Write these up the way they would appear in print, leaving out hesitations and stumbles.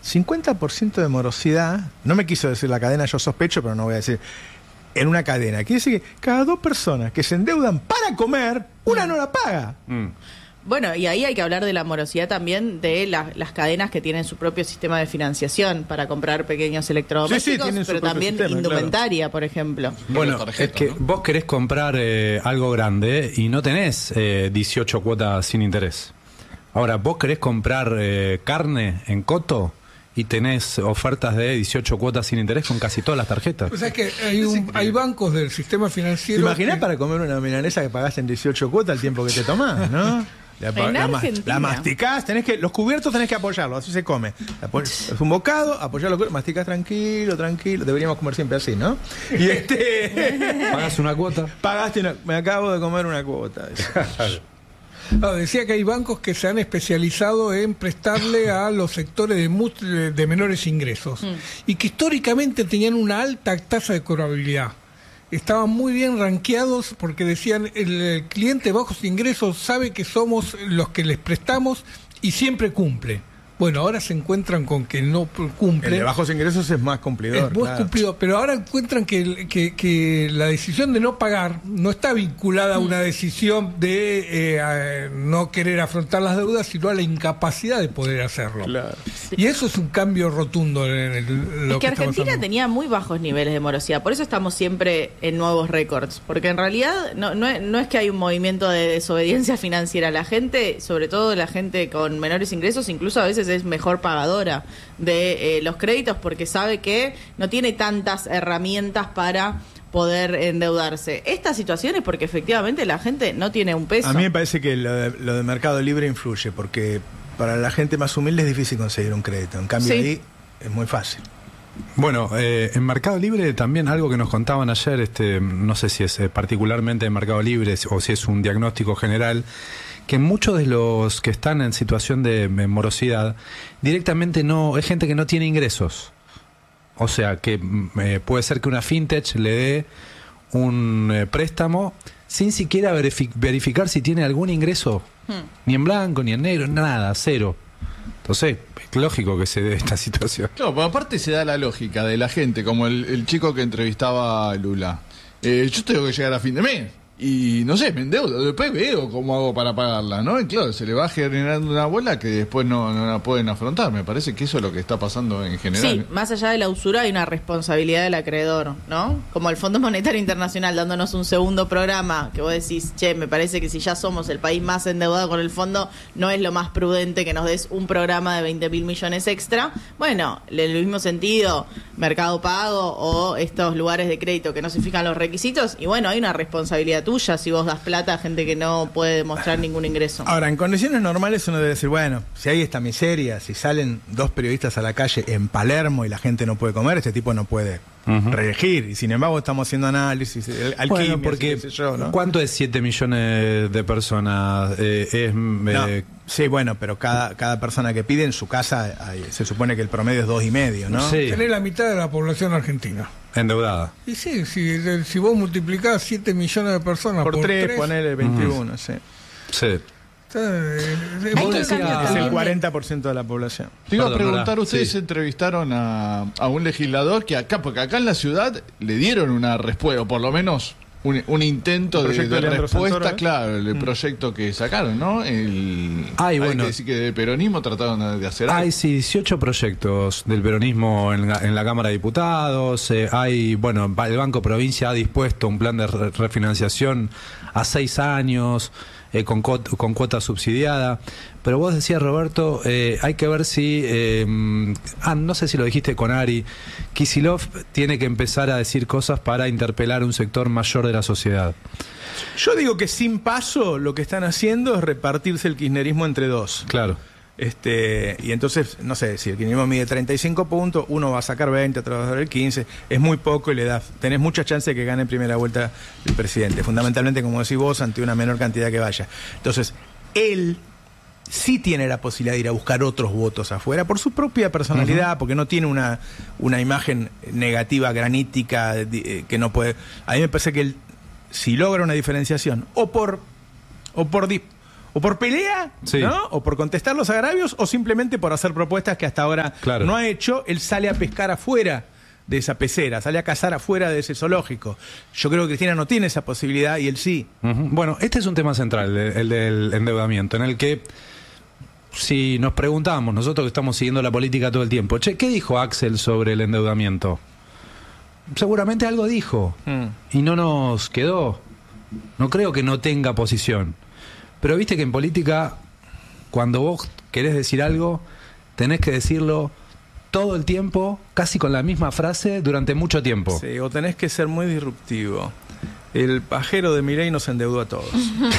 50% de morosidad, no me quiso decir la cadena, yo sospecho, pero no voy a decir, en una cadena. Quiere decir que cada 2 personas que se endeudan para comer, una no la paga. Bueno, y ahí hay que hablar de la morosidad también de las cadenas que tienen su propio sistema de financiación para comprar pequeños electrodomésticos, pero también sistema, indumentaria, por ejemplo. Bueno, es que vos querés comprar algo grande y no tenés 18 cuotas sin interés. Ahora, vos querés comprar carne en Coto y tenés ofertas de 18 cuotas sin interés con casi todas las tarjetas. O sea, es que hay bancos del sistema financiero... ¿Te imaginás para comer una milanesa que pagaste en 18 cuotas el tiempo que te tomás, no? La masticás, los cubiertos tenés que apoyarlo, así se come. Es un bocado, apoyarlo, masticás tranquilo, deberíamos comer siempre así, ¿no? Y ¿Pagás una cuota? Me acabo de comer una cuota. Decía que hay bancos que se han especializado en prestarle a los sectores de menores ingresos y que históricamente tenían una alta tasa de cobrabilidad. Estaban muy bien rankeados porque decían el cliente de bajos ingresos sabe que somos los que les prestamos y siempre cumple. Bueno, ahora se encuentran con que no cumple. El de bajos ingresos es más cumplidor. Es más cumplidor, pero ahora encuentran que la decisión de no pagar no está vinculada a una decisión de no querer afrontar las deudas, sino a la incapacidad de poder hacerlo. Claro. Y eso es un cambio rotundo en lo que Argentina tenía muy bajos niveles de morosidad, por eso estamos siempre en nuevos récords, porque en realidad no es que hay un movimiento de desobediencia financiera. La gente, sobre todo la gente con menores ingresos, incluso a veces es mejor pagadora de los créditos porque sabe que no tiene tantas herramientas para poder endeudarse. Esta situación es porque efectivamente la gente no tiene un peso. A mí me parece que lo de Mercado Libre influye, porque para la gente más humilde es difícil conseguir un crédito. En cambio ahí es muy fácil. Bueno, en Mercado Libre también algo que nos contaban ayer, no sé si es particularmente en Mercado Libre o si es un diagnóstico general, que muchos de los que están en situación de morosidad directamente es gente que no tiene ingresos. O sea, que puede ser que una fintech le dé un préstamo sin siquiera verificar si tiene algún ingreso, ni en blanco, ni en negro, nada, cero. Entonces, es lógico que se dé esta situación. Claro, pero aparte se da la lógica de la gente, como el chico que entrevistaba a Lula. Yo tengo que llegar a fin de mes. Y no sé, me endeudo, después veo cómo hago para pagarla, ¿no? Y claro, se le va generando una bola que después no la pueden afrontar. Me parece que eso es lo que está pasando en general. Sí, más allá de la usura hay una responsabilidad del acreedor, ¿no? Como el Fondo Monetario Internacional dándonos un segundo programa, que vos decís, me parece que si ya somos el país más endeudado con el fondo, no es lo más prudente que nos des un programa de 20.000 millones extra. Bueno, en el mismo sentido, Mercado Pago o estos lugares de crédito que no se fijan los requisitos, y bueno, hay una responsabilidad tuya si vos das plata a gente que no puede demostrar ningún ingreso. Ahora, en condiciones normales uno debe decir, bueno, si hay esta miseria, si salen 2 periodistas a la calle en Palermo y la gente no puede comer, este tipo no puede reelegir. Y sin embargo estamos haciendo análisis, bueno, porque ¿no? ¿Cuánto es 7 millones de personas? Sí, bueno, pero cada persona que pide en su casa se supone que el promedio es 2,5, ¿no? Sí. Tenés la mitad de la población argentina endeudada. Y sí, si vos multiplicás 7 millones de personas por 3, ponele 21, sí. Sí. Es el 40% de la población. Te iba a preguntar, ustedes entrevistaron a un legislador porque acá en la ciudad le dieron una respuesta, o por lo menos un intento de respuesta, claro, el proyecto que sacaron, ¿no? Hay que decir que del peronismo trataron de hacer algo. Hay 18 proyectos del peronismo en la Cámara de Diputados. El Banco Provincia ha dispuesto un plan de refinanciación a 6 años. Con cuota subsidiada. Pero vos decías, Roberto, hay que ver si no sé si lo dijiste con Ari, Kicillof tiene que empezar a decir cosas para interpelar a un sector mayor de la sociedad. Yo digo que sin paso lo que están haciendo es repartirse el kirchnerismo entre 2. Claro. Y entonces, no sé, si el kirchnerismo mide 35 puntos, uno va a sacar 20, otro va a sacar 15, es muy poco y tenés mucha chance de que gane en primera vuelta el presidente, fundamentalmente, como decís vos, ante una menor cantidad que vaya. Entonces, él sí tiene la posibilidad de ir a buscar otros votos afuera por su propia personalidad, porque no tiene una imagen negativa, granítica, que no puede. A mí me parece que él, si logra una diferenciación, o por O por pelea, Sí. ¿no? O por contestar los agravios, o simplemente por hacer propuestas que hasta ahora Claro. no ha hecho. Él sale a pescar afuera de esa pecera, sale a cazar afuera de ese zoológico. Yo creo que Cristina no tiene esa posibilidad y él sí. Ujú. Bueno, este es un tema central, el del endeudamiento, en el que si nos preguntamos, nosotros que estamos siguiendo la política todo el tiempo, che, ¿qué dijo Axel sobre el endeudamiento? Seguramente algo dijo y no nos quedó. No creo que no tenga posición. Pero viste que en política, cuando vos querés decir algo, tenés que decirlo todo el tiempo, casi con la misma frase, durante mucho tiempo. Sí, o tenés que ser muy disruptivo. El pajero de Milei nos endeudó a todos.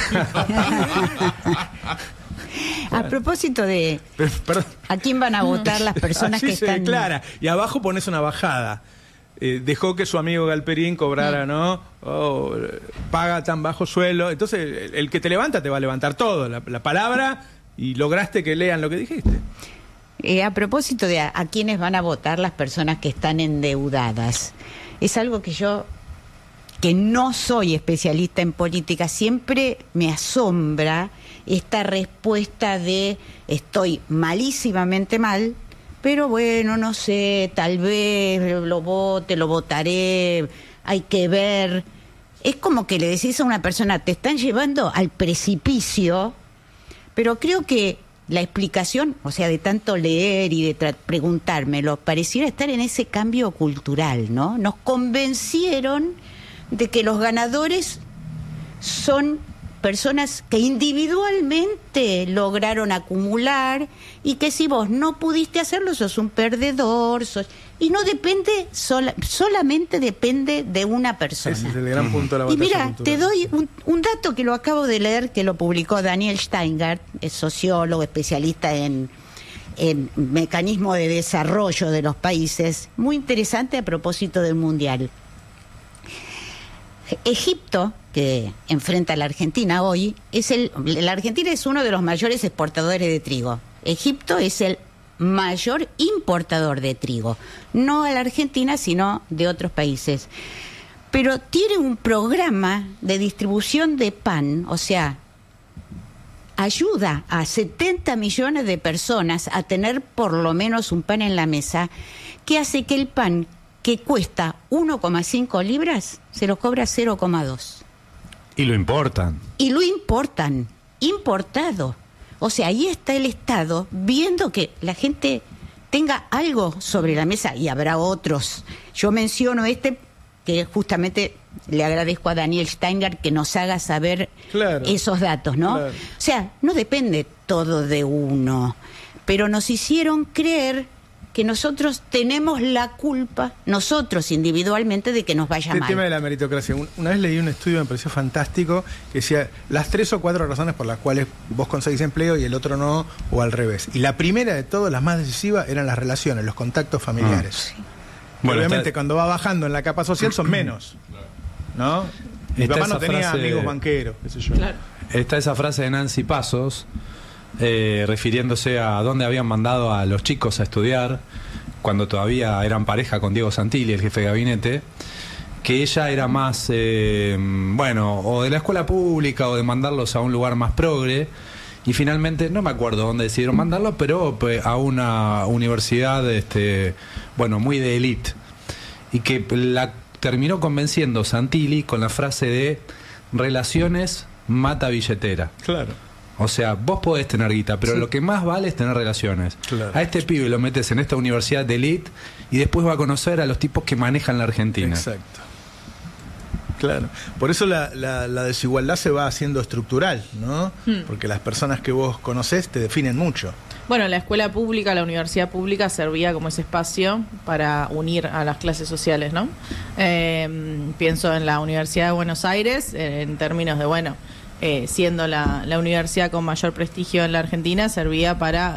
A propósito de Perdón. a quién van a votar las personas Así que se están... declara. Y abajo pones una bajada. Dejó que su amigo Galperín cobrara, ¿no? Paga tan bajo sueldo. Entonces, el que te levanta te va a levantar todo. La palabra, y lograste que lean lo que dijiste. A propósito de a quiénes van a votar las personas que están endeudadas, es algo que yo, que no soy especialista en política, siempre me asombra esta respuesta de estoy malísimamente mal, pero bueno, no sé, tal vez lo votaré, hay que ver. Es como que le decís a una persona, te están llevando al precipicio, pero creo que la explicación, o sea, de tanto leer y de preguntármelo, pareciera estar en ese cambio cultural, ¿no? Nos convencieron de que los ganadores son personas que individualmente lograron acumular y que si vos no pudiste hacerlo, sos un perdedor, y no depende, solamente depende de una persona. Ese es el gran punto de la Y batalla mira, cultural. te doy un dato que lo acabo de leer, que lo publicó Daniel Steingart, es sociólogo, especialista en mecanismo de desarrollo de los países, muy interesante a propósito del Mundial. Egipto, que enfrenta a la Argentina hoy, la Argentina es uno de los mayores exportadores de trigo. Egipto es el mayor importador de trigo, no a la Argentina, sino de otros países. Pero tiene un programa de distribución de pan, o sea, ayuda a 70 millones de personas a tener por lo menos un pan en la mesa, que hace que el pan que cuesta 1,5 libras se lo cobra 0,2. Y lo importan. Y lo importan, importado. O sea, ahí está el Estado viendo que la gente tenga algo sobre la mesa, y habrá otros. Yo menciono que justamente le agradezco a Daniel Steingart que nos haga saber esos datos, ¿no? Claro. O sea, no depende todo de uno, pero nos hicieron creer que nosotros tenemos la culpa, nosotros individualmente, de que nos vaya El mal. tema de la meritocracia. Una vez leí un estudio que me pareció fantástico, que decía las 3 o 4 razones por las cuales vos conseguís empleo y el otro no, o al revés. Y la primera de todas, las más decisivas, eran las relaciones, los contactos familiares. Sí. Bueno, Obviamente, está- cuando va bajando en la capa social son menos. ¿No? Mi Está papá no esa tenía frase- amigos banqueros, qué sé yo. Claro. Está esa frase de Nancy Pasos, refiriéndose a dónde habían mandado a los chicos a estudiar, cuando todavía eran pareja con Diego Santilli, el jefe de gabinete, que ella era más, o de la escuela pública o de mandarlos a un lugar más progre, y finalmente, no me acuerdo dónde decidieron mandarlos, pero pues, a una universidad, muy de élite, y que la terminó convenciendo Santilli con la frase de relaciones mata billetera. Claro. O sea, vos podés tener guita, pero lo que más vale es tener relaciones. Claro. A este pibe lo metes en esta universidad de elite y después va a conocer a los tipos que manejan la Argentina. Exacto. Claro. Por eso la desigualdad se va haciendo estructural, ¿no? Porque las personas que vos conocés te definen mucho. Bueno, la escuela pública, la universidad pública servía como ese espacio para unir a las clases sociales, ¿no? Pienso en la Universidad de Buenos Aires, en términos de, siendo la universidad con mayor prestigio en la Argentina, servía para,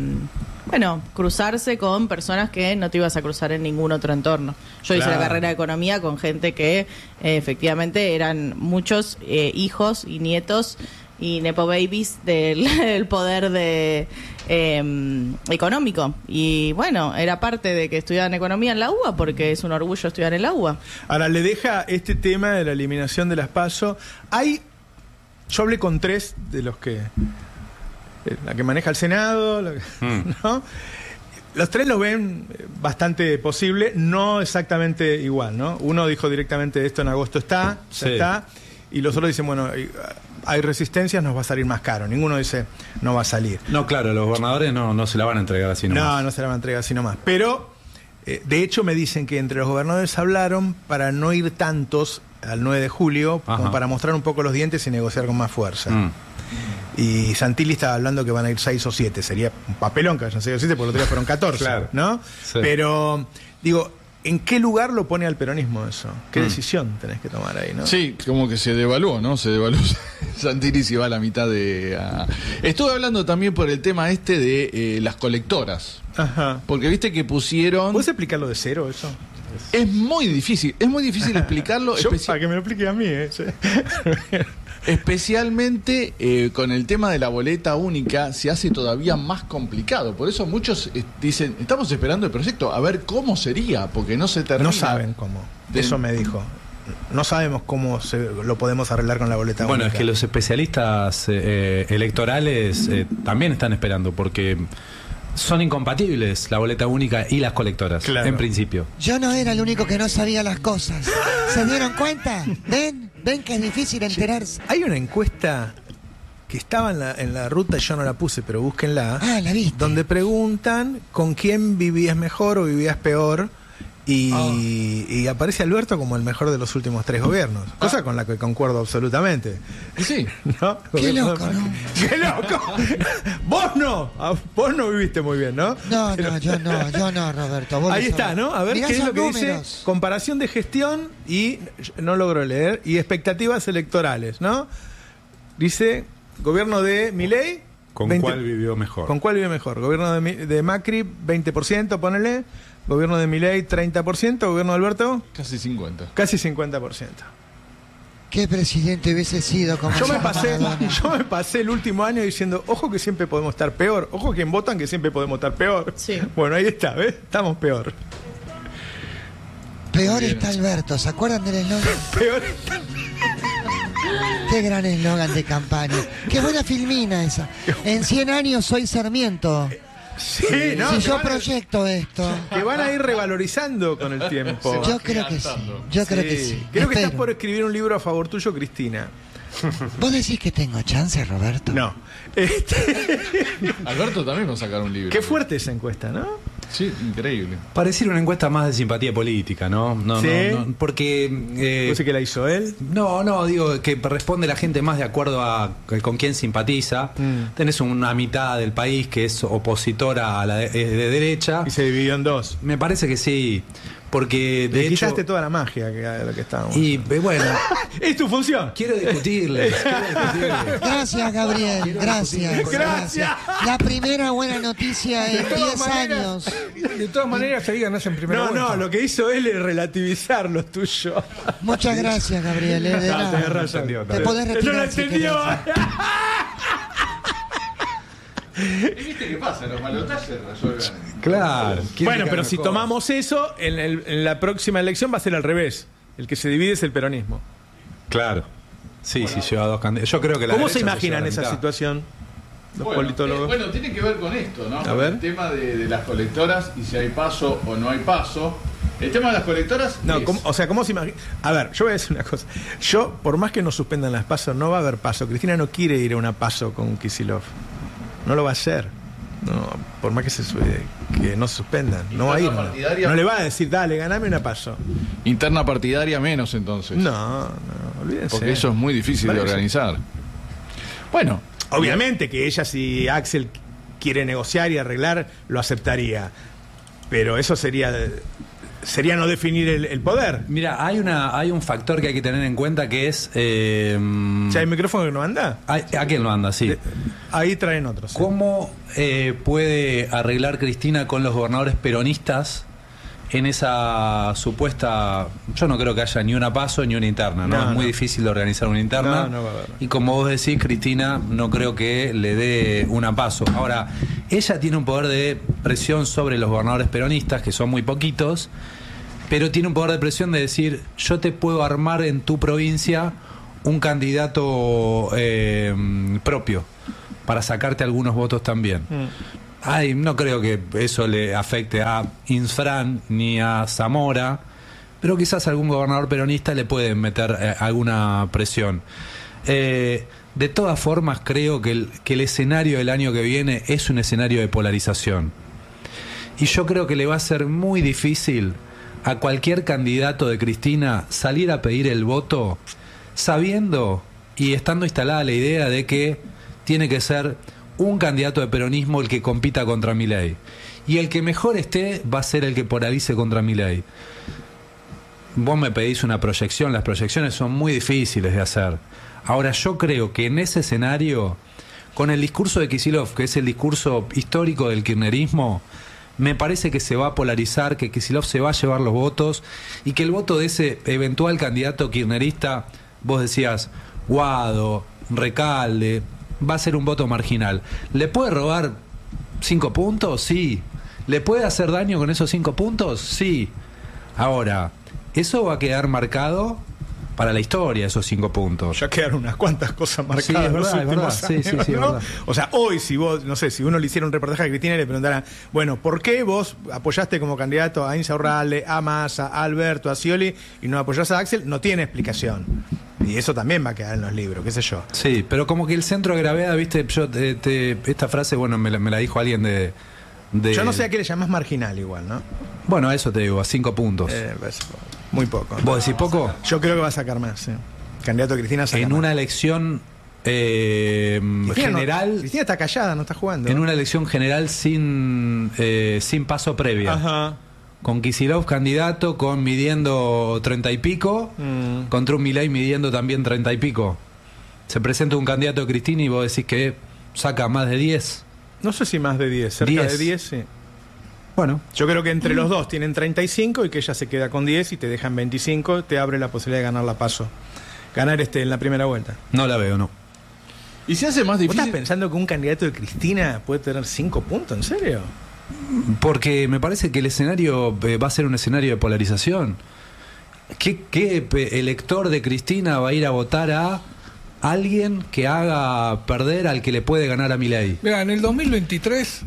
cruzarse con personas que no te ibas a cruzar en ningún otro entorno. Yo hice la carrera de economía con gente que efectivamente eran muchos hijos y nietos y nepo babies del poder económico. Y bueno, era parte de que estudiaban economía en la UBA, porque es un orgullo estudiar en la UBA. Ahora, le deja este tema de la eliminación de las PASO. Hay yo hablé con 3 de los que... la que maneja el Senado, ¿no? Los 3 lo ven bastante posible, no exactamente igual, ¿no? Uno dijo directamente esto en agosto ya está, y los otros dicen, bueno, hay resistencias, nos va a salir más caro. Ninguno dice, no va a salir. No, claro, los gobernadores no se la van a entregar así nomás. No se la van a entregar así nomás. Pero, de hecho, me dicen que entre los gobernadores hablaron para no ir tantos al 9 de julio, como para mostrar un poco los dientes y negociar con más fuerza. Y Santilli estaba hablando que van a ir 6 o 7. Sería un papelón que vayan 6 o 7, porque los otros días fueron 14, claro. ¿no? Sí. Pero, digo, ¿en qué lugar lo pone al peronismo eso? ¿Qué decisión tenés que tomar ahí, no? Sí, como que se devaluó, ¿no? Se devaluó Santilli, se va a la mitad de... Estuve hablando también por el tema de las colectoras. Ajá. Porque viste que pusieron... ¿Puedes explicarlo de cero eso? Es muy difícil explicarlo. Yo, para que me lo explique a mí, Especialmente con el tema de la boleta única se hace todavía más complicado. Por eso muchos dicen, estamos esperando el proyecto, a ver cómo sería, porque no se termina. No saben cómo. Eso me dijo. No sabemos cómo lo podemos arreglar con la boleta única. Bueno, es que los especialistas electorales también están esperando, porque son incompatibles la boleta única y las colectoras, claro. En principio. Yo no era el único que no sabía las cosas. ¿Se dieron cuenta? ¿Ven que es difícil enterarse? Hay una encuesta que estaba en la ruta, yo no la puse, pero búsquenla. Ah, la viste. Donde preguntan con quién vivías mejor o vivías peor. Y aparece Alberto como el mejor de los últimos 3 gobiernos. Cosa con la que concuerdo absolutamente. Sí. ¿No? Qué loco, ¿no? ¡Qué loco! Vos no viviste muy bien, ¿no? No, yo no, Roberto. Vos Ahí lo está, sabés. ¿no? A ver Mirá qué es esos lo que números. dice comparación de gestión y, no logro leer, y expectativas electorales, ¿no? Dice, gobierno de Milei. ¿Con cuál vivió mejor? ¿Con cuál vive mejor? Gobierno de Macri, 20%, ponele. Gobierno de Milei, 30%. Gobierno de Alberto, Casi 50. casi 50%. ¿Qué presidente hubiese sido como Yo me Maradona? pasé el último año diciendo, ojo que siempre podemos estar peor. Ojo quien votan que siempre podemos estar peor. Sí. Bueno, ahí está, ¿ves? Estamos peor. Peor está Alberto. ¿Se acuerdan del eslogan? Peor. Qué gran eslogan de campaña. Qué buena filmina esa. En 100 años soy Sarmiento. Sí, ¿no? Si Que yo van a- proyecto esto. que van a ir revalorizando con el tiempo. Yo creo que sí. Yo creo que sí. Creo que estás Espero. por escribir un libro a favor tuyo, Cristina. ¿Vos decís que tengo chance, Roberto? No. Alberto también va a sacar un libro. Qué fuerte esa encuesta, ¿no? Sí, increíble. Pareciera una encuesta más de simpatía política, ¿no? ¿Sí? No, porque... ¿Puede ser que la hizo él? No, digo que responde la gente más de acuerdo a con quién simpatiza. Tenés una mitad del país que es opositora a la de derecha. Y se dividió en 2. Me parece que sí, porque de Le hecho... quitaste toda la magia de lo que estábamos. Y bueno, Es tu función. quiero discutirles. Gracias, Gabriel. Gracias. Gracias. La primera buena noticia en 10 años. De todas maneras, ahí ganás en primera No, vuelta. lo que hizo él es relativizar lo tuyo. Muchas gracias, Gabriel. De Tenés nada. razón. Te podés No retirar lo si entendió. querés. ¿Y viste qué pasa? Los balotajes resuelven. Claro. Bueno, pero si tomamos eso, en la próxima elección va a ser al revés. El que se divide es el peronismo. Claro. Sí, lleva 2 candidatos. Yo creo que la ¿Cómo se derecha imaginan lleva la esa mitad. situación los politólogos? Bueno, tiene que ver con esto, ¿no? A Con ver. el tema de las colectoras y si hay paso o no hay paso. El tema de las colectoras No, es... ¿cómo se imagina? A ver, yo voy a decir una cosa. Yo, por más que nos suspendan las pasos, no va a haber paso. Cristina no quiere ir a una paso con Kicillof. No lo va a hacer. No, por más que no se suspendan. No va a ir. Interna partidaria. No le va a decir, dale, ganame una paso. Interna partidaria menos entonces. No, olvídense. Porque eso es muy difícil de Parece. organizar. Bueno, Obviamente que ella, si Axel quiere negociar y arreglar, lo aceptaría. Pero eso sería no definir el poder. Mira, hay un factor que hay que tener en cuenta que es... Si hay micrófono que no anda, ¿A quién lo anda? Sí. ahí traen otros. ¿Cómo puede arreglar Cristina con los gobernadores peronistas en esa supuesta... Yo no creo que haya ni una paso ni una interna, ¿no? No, Es muy no. difícil de organizar una interna. No va a haber. Y como vos decís, Cristina no creo que le dé una paso. Ahora, ella tiene un poder de presión sobre los gobernadores peronistas, que son muy poquitos, pero tiene un poder de presión de decir, yo te puedo armar en tu provincia un candidato propio para sacarte algunos votos también. Ay, no creo que eso le afecte a Insfrán ni a Zamora, pero quizás algún gobernador peronista le pueden meter alguna presión. De todas formas, creo que el escenario del año que viene es un escenario de polarización. Y yo creo que le va a ser muy difícil a cualquier candidato de Cristina salir a pedir el voto sabiendo y estando instalada la idea de que tiene que ser un candidato de peronismo el que compita contra Milei. Y el que mejor esté va a ser el que polarice contra Milei. Vos me pedís una proyección, las proyecciones son muy difíciles de hacer. Ahora, yo creo que en ese escenario, con el discurso de Kicillof, que es el discurso histórico del kirchnerismo, me parece que se va a polarizar, que Kicillof se va a llevar los votos y que el voto de ese eventual candidato kirchnerista, vos decías, Guado, Recalde, va a ser un voto marginal. ¿Le puede robar 5 puntos? Sí. ¿Le puede hacer daño con esos 5 puntos? Sí. Ahora, eso va a quedar marcado para la historia, esos 5 puntos. Ya quedaron unas cuantas cosas marcadas. Sí, es verdad, los últimos es verdad. años, Sí, ¿no? verdad. O sea, hoy si vos, no sé, si uno le hiciera un reportaje a Cristina y le preguntara, bueno, ¿por qué vos apoyaste como candidato a Insaurralde, a Massa, a Alberto, a Scioli y no apoyás a Axel? No tiene explicación. Y eso también va a quedar en los libros, qué sé yo. Sí, pero como que el centro de gravedad, viste, yo esta frase, bueno, me la dijo alguien de... Yo no sé a qué le llamás marginal igual, ¿no? Bueno, a eso te digo, a 5 puntos. Pues, muy poco. ¿Vos decís poco? Yo creo que va a sacar más, sí. Candidato Cristina saca En más. una elección Cristina general... Cristina está callada, no está jugando. En una elección general sin paso previa. Ajá. Con Kicillof candidato, con midiendo 30 y pico, contra un Milei midiendo también 30 y pico. Se presenta un candidato de Cristina y vos decís que saca más de 10. No sé si más de 10, cerca 10. de 10, sí. Bueno, Yo creo que entre los dos tienen 35 y que ella se queda con 10 y te dejan 25, te abre la posibilidad de ganar la paso. Ganar en la primera vuelta. no la veo, no. Y se hace más ¿Vos estás difícil. pensando que un candidato de Cristina puede tener 5 puntos? ¿En serio? Porque me parece que el escenario va a ser un escenario de polarización. ¿Qué elector de Cristina va a ir a votar a alguien que haga perder al que le puede ganar a Milei? Mira, en el 2023,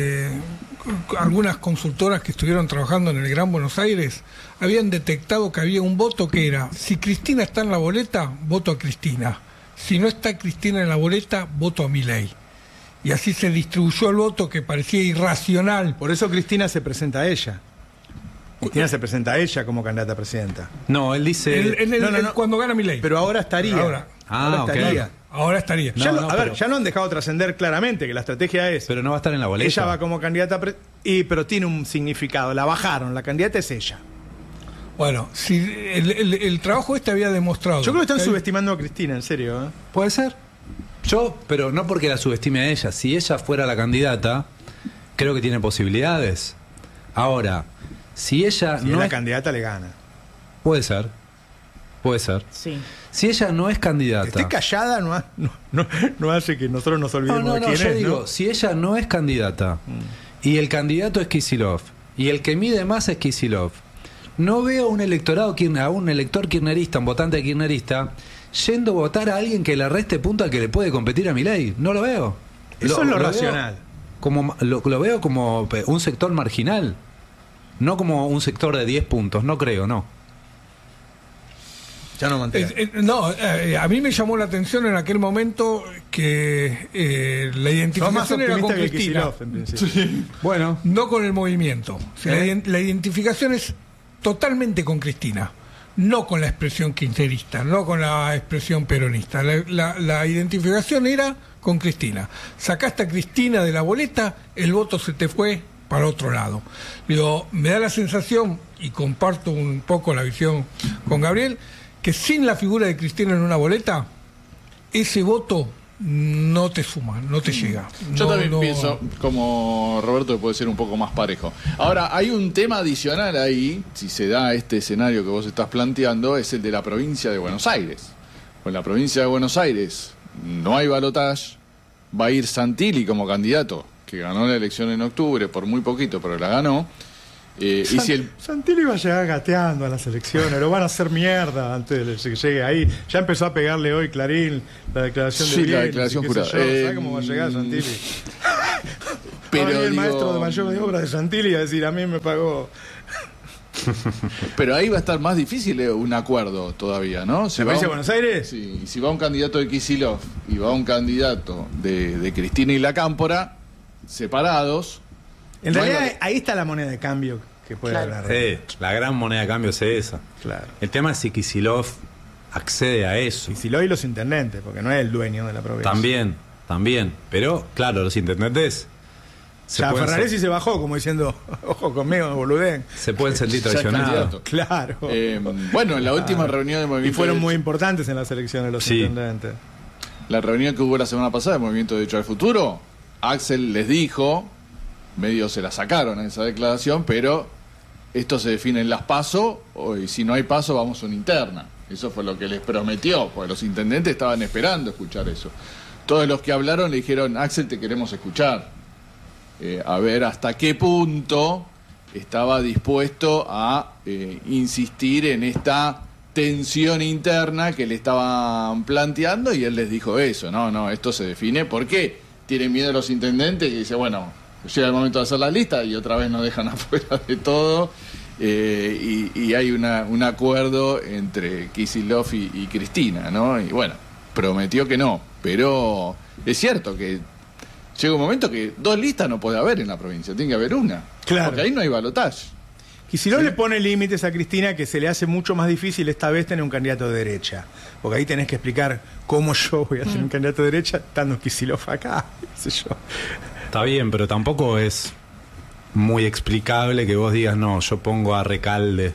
algunas consultoras que estuvieron trabajando en el Gran Buenos Aires habían detectado que había un voto que era, si Cristina está en la boleta, voto a Cristina. Si no está Cristina en la boleta, voto a Milei. Y así se distribuyó el voto que parecía irracional. Por eso Cristina se presenta a ella. Cristina se presenta a ella como candidata a presidenta. No, él dice... No. Cuando gana Milei. Pero ahora estaría. Ahora. Ahora ok. estaría. Ahora estaría. Ya, No, a ver, pero- ya lo han dejado trascender claramente que la estrategia es... Pero no va a estar en la boleta. ella va como candidata a pero tiene un significado. La bajaron. La candidata es ella. Bueno, si el trabajo este había demostrado... Yo creo que están hay- subestimando a Cristina, en serio. ¿Eh? Puede ser. Pero no porque la subestime a ella. Si ella fuera la candidata, creo que tiene posibilidades. Ahora, si ella Si es no la es... candidata, le gana. Puede ser. Puede ser. Sí. Si ella no es Que candidata... esté callada no hace que nosotros nos olvidemos No, de quién yo es, digo, ¿no? si ella no es candidata y el candidato es Kicillof y el que mide más es Kicillof, no veo un electorado, a un elector kirchnerista, un votante kirchnerista, yendo a votar a alguien que le reste punto al que le puede competir a Milei. No lo veo. Eso es lo veo racional. lo veo como un sector marginal, no como un sector de 10 puntos, no creo, no. Ya no mantengo. a mí me llamó la atención en aquel momento que la Sos más identificación era con optimista que Cristina, Kicillof, en principio. Bueno, no con el movimiento. O sea, la identificación es totalmente con Cristina, no con la expresión kirchnerista, no con la expresión peronista. La identificación era con Cristina. Sacaste a Cristina de la boleta, el voto se te fue para otro lado. Digo, me da la sensación, y comparto un poco la visión con Gabriel, que sin la figura de Cristina en una boleta, ese voto no te suma, no te llega. Yo No, también no. pienso, como Roberto, que puede ser un poco más parejo. Ahora, hay un tema adicional ahí, si se da este escenario que vos estás planteando, es el de la provincia de Buenos Aires. Con la provincia de Buenos Aires no hay balotaje, va a ir Santilli como candidato, que ganó la elección en octubre por muy poquito, pero la ganó. Y si el Santilli va a llegar gateando a las elecciones, lo van a hacer mierda antes de que llegue ahí. Ya empezó a pegarle hoy Clarín la declaración de Sí, la Briones, declaración y qué sé jurada. yo. ¿Sabe cómo va a llegar Santilli? Pero Va a venir el digo, maestro de mayor de obra de Santilli a decir, a mí me pagó. Pero ahí va a estar más difícil un acuerdo todavía, ¿no? Si ¿La va provincia de un- Buenos Aires? Sí, y si va un candidato de Kicillof y va un candidato de Cristina y la Cámpora, separados. En no hay realidad, val- ahí está la moneda de cambio que puede hablar. Sí, la gran moneda de cambio es esa. Claro. El tema es si Kicillof accede a eso. Y si lo hay los intendentes, porque no es el dueño de la provincia. También. Pero, claro, los intendentes se, Ya pueden, Ferraresi se bajó como diciendo, ojo conmigo, boludén. se pueden sentir Ya es traicionados. candidato. Claro. Bueno, en la última reunión del Y Movimiento fueron de- muy importantes en las elecciones los Sí. intendentes. La reunión que hubo la semana pasada del Movimiento de Derecho al Futuro, Axel les dijo, medio se la sacaron en esa declaración, pero esto se define en las PASO, y si no hay PASO vamos a una interna. Eso fue lo que les prometió, porque los intendentes estaban esperando escuchar eso. Todos los que hablaron le dijeron, Axel, te queremos escuchar. A ver hasta qué punto estaba dispuesto a insistir en esta tensión interna que le estaban planteando, y él les dijo eso, no, esto se define. ¿Por qué? Tienen miedo los intendentes y dice, bueno, llega el momento de hacer la lista y otra vez nos dejan afuera de todo, y hay un acuerdo entre Kicillof y Cristina, ¿no? Y bueno, prometió que no, pero es cierto que llega un momento que dos listas no puede haber en la provincia, tiene que haber una. Claro. Porque ahí no hay balotaje. Y si no le pone límites a Cristina, que se le hace mucho más difícil esta vez tener un candidato de derecha. Porque ahí tenés que explicar cómo yo voy a tener un candidato de derecha estando Kicillof acá, qué sé yo. Está bien, pero tampoco es muy explicable que vos digas, no, yo pongo a Recalde,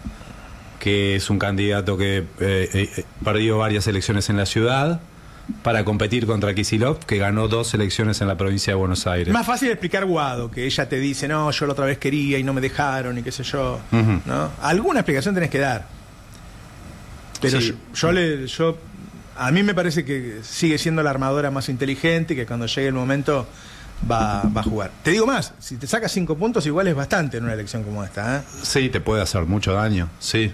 que es un candidato que perdió varias elecciones en la ciudad, para competir contra Kicillof, que ganó 2 elecciones en la provincia de Buenos Aires. Más fácil explicar Guado, que ella te dice, no, yo la otra vez quería y no me dejaron y qué sé yo. Ujú. ¿No? Alguna explicación tenés que dar. Pero Sí. yo a mí me parece que sigue siendo la armadora más inteligente y que cuando llegue el momento va a jugar. Te digo más, si te sacas 5 puntos igual es bastante en una elección como esta, ¿eh? Sí, te puede hacer mucho daño, sí.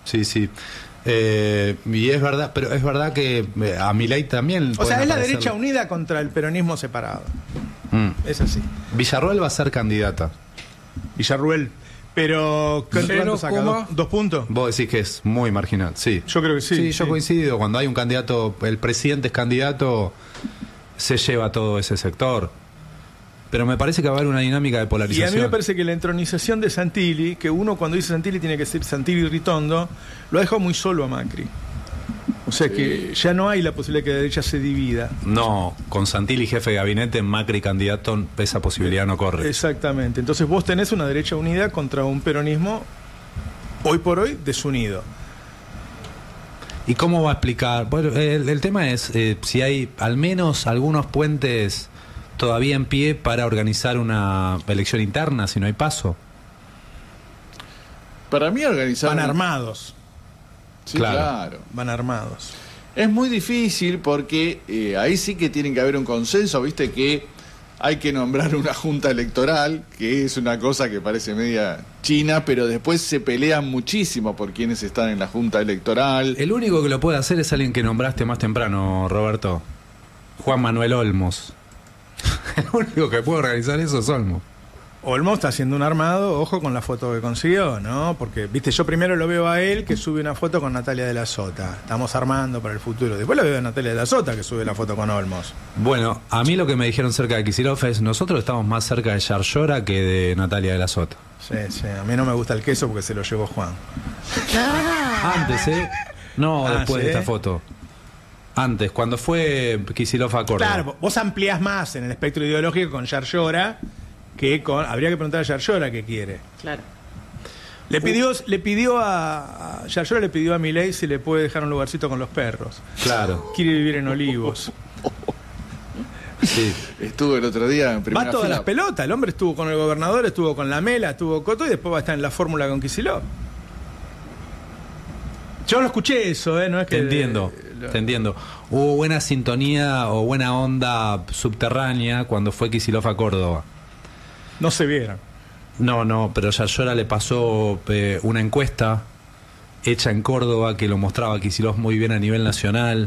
Y es verdad, pero es verdad que a Milei también... O pueden sea, es la aparecer- derecha unida contra el peronismo separado. Mm. Es así. Villarroel va a ser candidata. Villarruel. Pero, ¿cuánto saca? coma. ¿2 puntos? Vos decís que es muy marginal, sí. Yo creo que sí. Yo coincido. Cuando hay un candidato, el presidente es candidato, se lleva todo ese sector. Pero me parece que va a haber una dinámica de Y a polarización. mí me parece que la entronización de Santilli, que uno cuando dice Santilli tiene que ser Santilli Ritondo, lo ha dejado muy solo a Macri. O sea que ya no hay la posibilidad que la derecha se divida. No, con Santilli jefe de gabinete, Macri candidato, esa posibilidad no corre. Exactamente. Entonces vos tenés una derecha unida contra un peronismo hoy por hoy desunido. ¿Y cómo va a explicar? Bueno, el tema es si hay al menos algunos puentes todavía en pie para organizar una elección interna, si no hay paso. Para mí organizar... Van armados. Sí, Claro. claro. Van armados. Es muy difícil porque ahí sí que tiene que haber un consenso, viste que hay que nombrar una junta electoral, que es una cosa que parece media china, pero después se pelean muchísimo por quienes están en la junta electoral. El único que lo puede hacer es alguien que nombraste más temprano, Roberto. Juan Manuel Olmos. El único que puede organizar eso es Olmos. Olmo está haciendo un armado, ojo con la foto que consiguió, ¿no? Porque, viste, yo primero lo veo a él que sube una foto con Natalia de la Sota. Estamos armando para el futuro. Después lo veo a Natalia de la Sota que sube la foto con Olmos. Bueno, a mí lo que me dijeron cerca de Kicillof es nosotros estamos más cerca de Yarlora que de Natalia de la Sota. Sí, a mí no me gusta el queso porque se lo llevó Juan. Antes, ¿eh? No, Ah, después ¿sí? de esta foto. Antes, cuando fue Kicillof a Córdoba. Claro, vos ampliás más en el espectro ideológico con Yarlora que con... Habría que preguntar a Yarlora qué quiere. Claro. Le pidió a Yarlora le pidió a Milei si le puede dejar un lugarcito con los perros. Claro, Quiere vivir en Olivos. sí. Estuvo el otro día en primera Va todas fila. las pelotas. El hombre estuvo con el gobernador, estuvo con la Mela, estuvo Coto y después va a estar en la fórmula con Kicillof. Yo lo escuché eso, ¿eh? No es que... Te entiendo. Hubo buena sintonía o buena onda subterránea cuando fue Kicillof a Córdoba. No se vieron. No, pero Yarlora le pasó una encuesta hecha en Córdoba que lo mostraba a Kicillof muy bien a nivel nacional.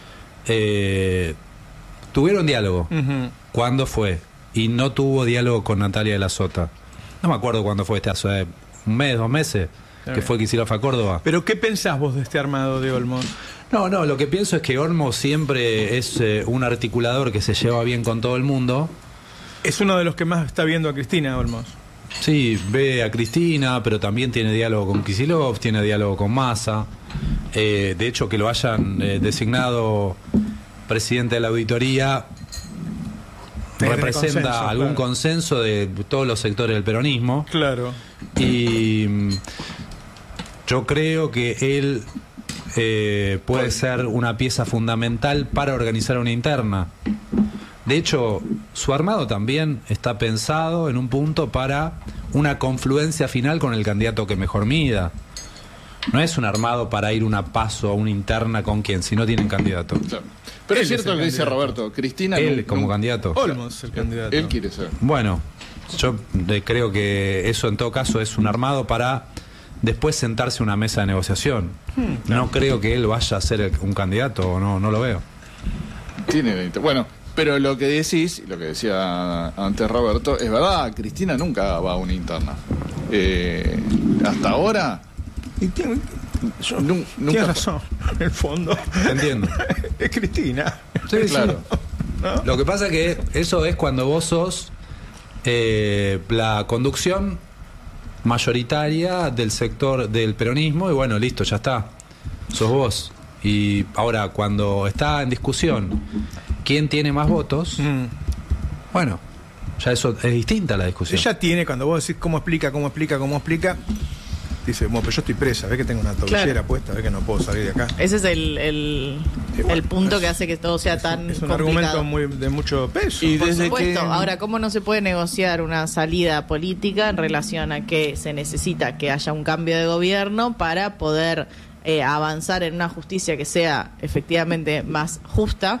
Tuvieron diálogo. ¿Cuándo fue? Y no tuvo diálogo con Natalia de la Sota. No me acuerdo cuándo fue hace un mes, 2 meses, que fue Kicillof a Córdoba. ¿Pero qué pensás vos de este armado de Olmos? No, lo que pienso es que Olmos siempre es un articulador que se lleva bien con todo el mundo. Es uno de los que más está viendo a Cristina, Olmos. Sí, ve a Cristina, pero también tiene diálogo con Kicillof, tiene diálogo con Massa. De hecho, que lo hayan designado presidente de la auditoría representa algún consenso de todos los sectores del peronismo. Claro. Y yo creo que él puede ser una pieza fundamental para organizar una interna. De hecho, su armado también está pensado en un punto para una confluencia final con el candidato que mejor mida. No es un armado para ir una paso a una interna con quien, si no tienen candidato. Claro. Pero es cierto lo que dice Roberto, Cristina... Él como candidato. Olmos el candidato. Él quiere ser. Bueno, yo creo que eso en todo caso es un armado para después sentarse a una mesa de negociación. No creo que él vaya a ser un candidato, no lo veo. Bueno, pero lo que decís, lo que decía antes Roberto, es verdad, Cristina nunca va a una interna. Hasta ahora... Tienes razón, en el fondo. Entiendo. Es Cristina. Sí, claro. ¿No? Lo que pasa que eso es cuando vos sos la conducción mayoritaria del sector del peronismo y bueno, listo, ya está. Sos vos. Y ahora, cuando está en discusión quién tiene más votos, bueno, ya eso es distinta la discusión. Ella tiene, cuando vos decís cómo explica, dice, bueno, pero yo estoy presa, ves que tengo una tobillera puesta, ves que no puedo salir de acá. Ese es el punto que hace que todo sea tan es un complicado. argumento de mucho peso. Y Por desde supuesto. que... Ahora, ¿cómo no se puede negociar una salida política en relación a que se necesita que haya un cambio de gobierno para poder avanzar en una justicia que sea efectivamente más justa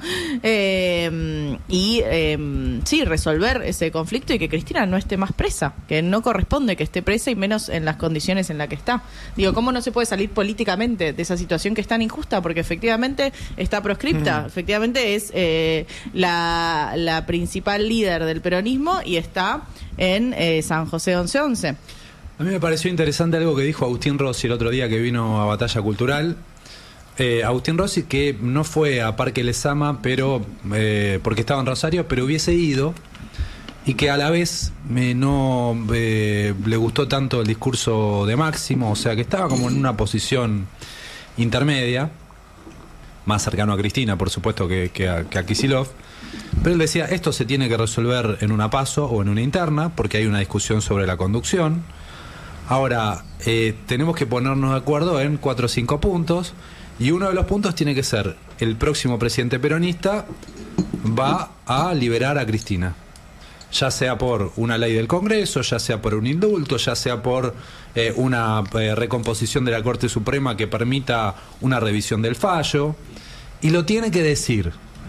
sí, resolver ese conflicto y que Cristina no esté más presa, que no corresponde que esté presa y menos en las condiciones en las que está. Digo, ¿cómo no se puede salir políticamente de esa situación que es tan injusta? Porque efectivamente está proscripta, efectivamente es la principal líder del peronismo y está en San José 1111. A mí me pareció interesante algo que dijo Agustín Rossi el otro día que vino a Batalla Cultural. Agustín Rossi, que no fue a Parque Lezama, pero porque estaba en Rosario, pero hubiese ido, y que a la vez no le gustó tanto el discurso de Máximo, o sea que estaba como en una posición intermedia, más cercano a Cristina, por supuesto, que a Kicillof. Pero él decía, esto se tiene que resolver en una paso o en una interna, porque hay una discusión sobre la conducción. Ahora, tenemos que ponernos de acuerdo en 4 o 5 puntos, y uno de los puntos tiene que ser, el próximo presidente peronista va a liberar a Cristina, ya sea por una ley del Congreso, ya sea por un indulto, ya sea por una recomposición de la Corte Suprema que permita una revisión del fallo, y lo tiene que decir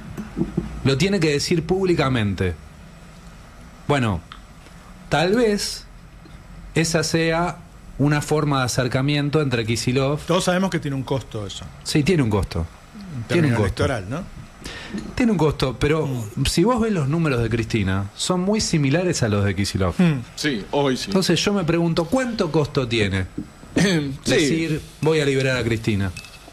públicamente. Bueno, tal vez esa sea una forma de acercamiento entre Kicillof. Todos sabemos que tiene un costo eso. Sí, tiene un costo. Tiene un costo electoral, ¿no? Tiene un costo, pero si vos ves los números de Cristina, son muy similares a los de Kicillof. Sí, hoy sí. Entonces yo me pregunto, ¿cuánto costo tiene decir voy a liberar a Cristina?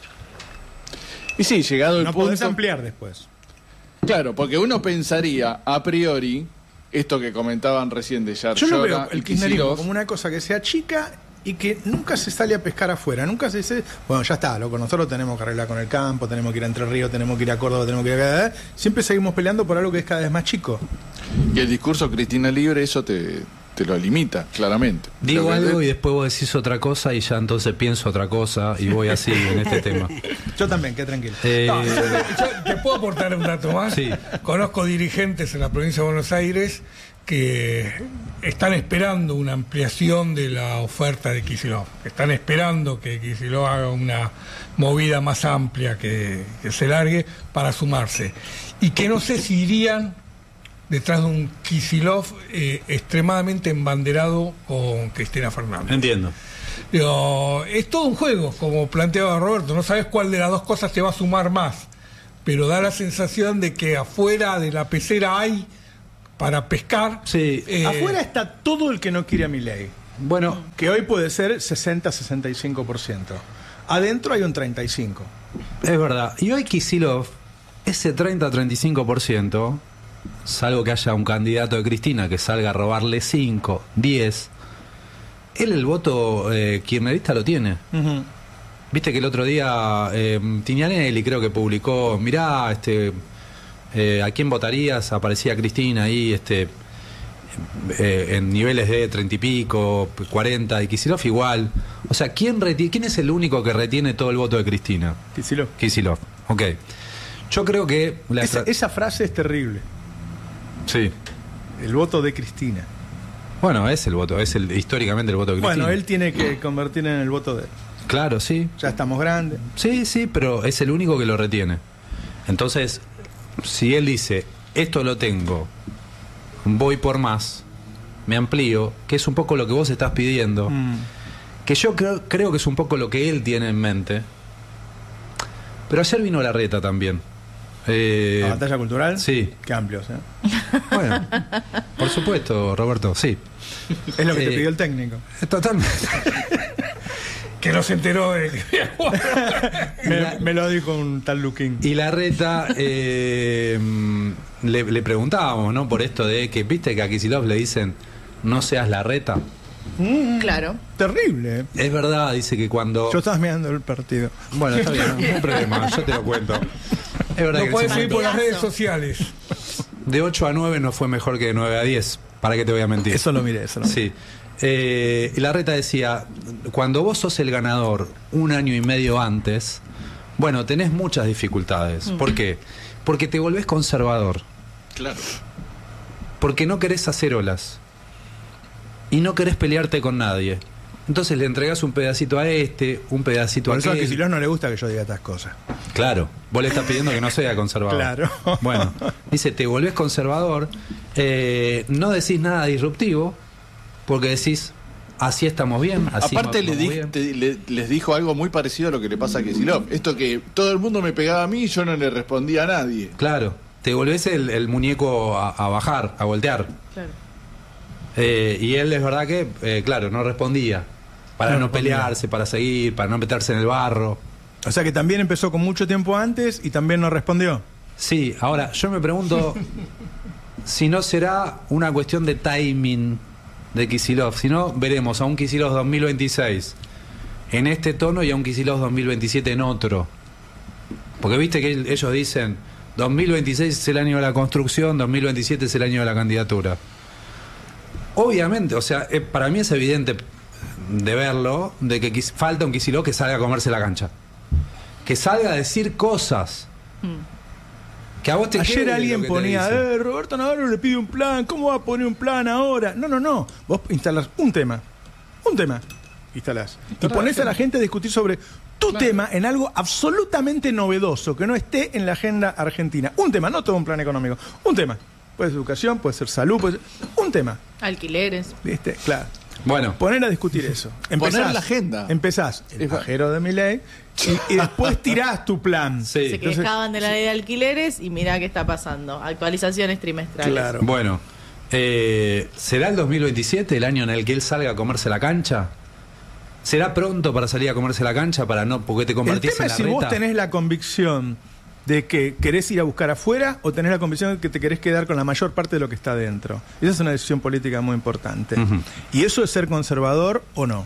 Y sí, llegado el no punto... podés ampliar después. Claro, porque uno pensaría, a priori, esto que comentaban recién de Yarlora. Yo no veo el kirchnerismo Kicillof como una cosa que sea chica y que nunca se sale a pescar afuera, nunca se dice, bueno, ya está, loco, nosotros tenemos que arreglar con el campo, tenemos que ir a Entre Ríos, tenemos que ir a Córdoba, tenemos que ir a... Siempre seguimos peleando por algo que es cada vez más chico. Y el discurso Cristina Libre, eso te lo limita, claramente. Digo algo y después vos decís otra cosa y ya entonces pienso otra cosa y voy así en este tema. Yo también, qué tranquilo. No, yo te puedo aportar un dato más. Sí. Conozco dirigentes en la provincia de Buenos Aires que están esperando una ampliación de la oferta de Kicillof. Están esperando que Kicillof haga una movida más amplia, que se largue para sumarse. Y que no sé si irían detrás de un Kicillof extremadamente embanderado con Cristina Fernández. Entiendo. Digo, es todo un juego, como planteaba Roberto, no sabes cuál de las dos cosas te va a sumar más, pero da la sensación de que afuera de la pecera hay para pescar. Sí. Afuera está todo el que no quiere a Milei, Bueno, que hoy puede ser 60-65%. Adentro hay un 35%. es verdad. Y hoy Kicillof, ese 30-35%, salvo que haya un candidato de Cristina que salga a robarle 5, 10, él el voto kirchnerista lo tiene. Ujú. Viste que el otro día Tignanelli creo que publicó, mirá, ¿a quién votarías? Aparecía Cristina ahí, en niveles de 30 y pico, 40, y Kicillof igual. O sea, ¿quién es el único que retiene todo el voto de Cristina? Kicillof. Kicillof, ok. Yo creo que... Esa frase es terrible. Sí. El voto de Cristina. Bueno, es el voto, históricamente el voto de Cristina. Bueno, él tiene que convertir en el voto de él. Claro, sí. Ya estamos grandes. Sí, pero es el único que lo retiene. Entonces, si él dice, esto lo tengo, voy por más, me amplío, que es un poco lo que vos estás pidiendo, que yo creo que es un poco lo que él tiene en mente. Pero ayer vino Larreta también. ¿La batalla cultural? Sí. Qué amplios, ¿eh? Bueno, por supuesto, Roberto, sí. Es lo que te pidió el técnico. Totalmente. Que no se enteró de me lo dijo un tal Luquín. Y Larreta le preguntábamos, ¿no? Por esto de que, viste que a Kicillof le dicen, no seas Larreta. Claro. Terrible, ¿eh? Es verdad, dice que cuando... Yo estaba mirando el partido. Bueno, está bien, no hay problema, yo te lo cuento. Es verdad No que puedes en ese seguir por las Partidazo. redes sociales. de 8 a 9 no fue mejor que de 9 a 10. ¿Para qué te voy a mentir? Eso lo miré, Sí. Y Larreta decía, cuando vos sos el ganador un año y medio antes, bueno, tenés muchas dificultades. ¿Por qué? Porque te volvés conservador. Claro. Porque no querés hacer olas. Y no querés pelearte con nadie. Entonces le entregás un pedacito a un pedacito Por a eso a aquel. Kicillof no le gusta que yo diga estas cosas. Claro, vos le estás pidiendo que no sea conservador. Claro. Bueno, dice, te volvés conservador, no decís nada disruptivo, porque decís, así estamos bien, así Aparte vamos bien. les dijo algo muy parecido a lo que le pasa a Kicillof. Esto que todo el mundo me pegaba a mí y yo no le respondía a nadie. Claro, te volvés el muñeco a bajar, a voltear. Claro. Y él es verdad que, claro, no respondía. Para no pelearse, para seguir, para no meterse en el barro. O sea que también empezó con mucho tiempo antes y también no respondió. Sí, ahora yo me pregunto si no será una cuestión de timing de Kicillof. Si no, veremos a un Kicillof 2026 en este tono y a un Kicillof 2027 en otro. Porque viste que ellos dicen 2026 es el año de la construcción, 2027 es el año de la candidatura. Obviamente, o sea, para mí es evidente de verlo, de que falta un Kicillof que salga a comerse la cancha. Que salga a decir cosas. Que a vos te Ayer quede alguien lo que te ponía, dicen. Roberto Navarro le pide un plan, ¿cómo va a poner un plan ahora? No. Vos instalás un tema, instalás. Y ponés a la gente a discutir sobre tu tema en algo absolutamente novedoso, que no esté en la agenda argentina. Un tema, no todo un plan económico. Un tema. Puede ser educación, puede ser salud, puede ser... Un tema. Alquileres. ¿Viste? Claro. Bueno, Poner a discutir eso. Poner la agenda. Empezás el pajero de Milei y después tirás tu plan. sí. Se quejaban de la ley de alquileres y mirá qué está pasando. Actualizaciones trimestrales. Claro. Bueno, ¿será el 2027 el año en el que él salga a comerse la cancha? ¿Será pronto para salir a comerse la cancha para no porque te El convertís tema en es si vos Larreta? tenés la convicción de que querés ir a buscar afuera o tenés la convicción de que te querés quedar con la mayor parte de lo que está dentro. Esa es una decisión política muy importante. Ujú. Y eso es ser conservador o no.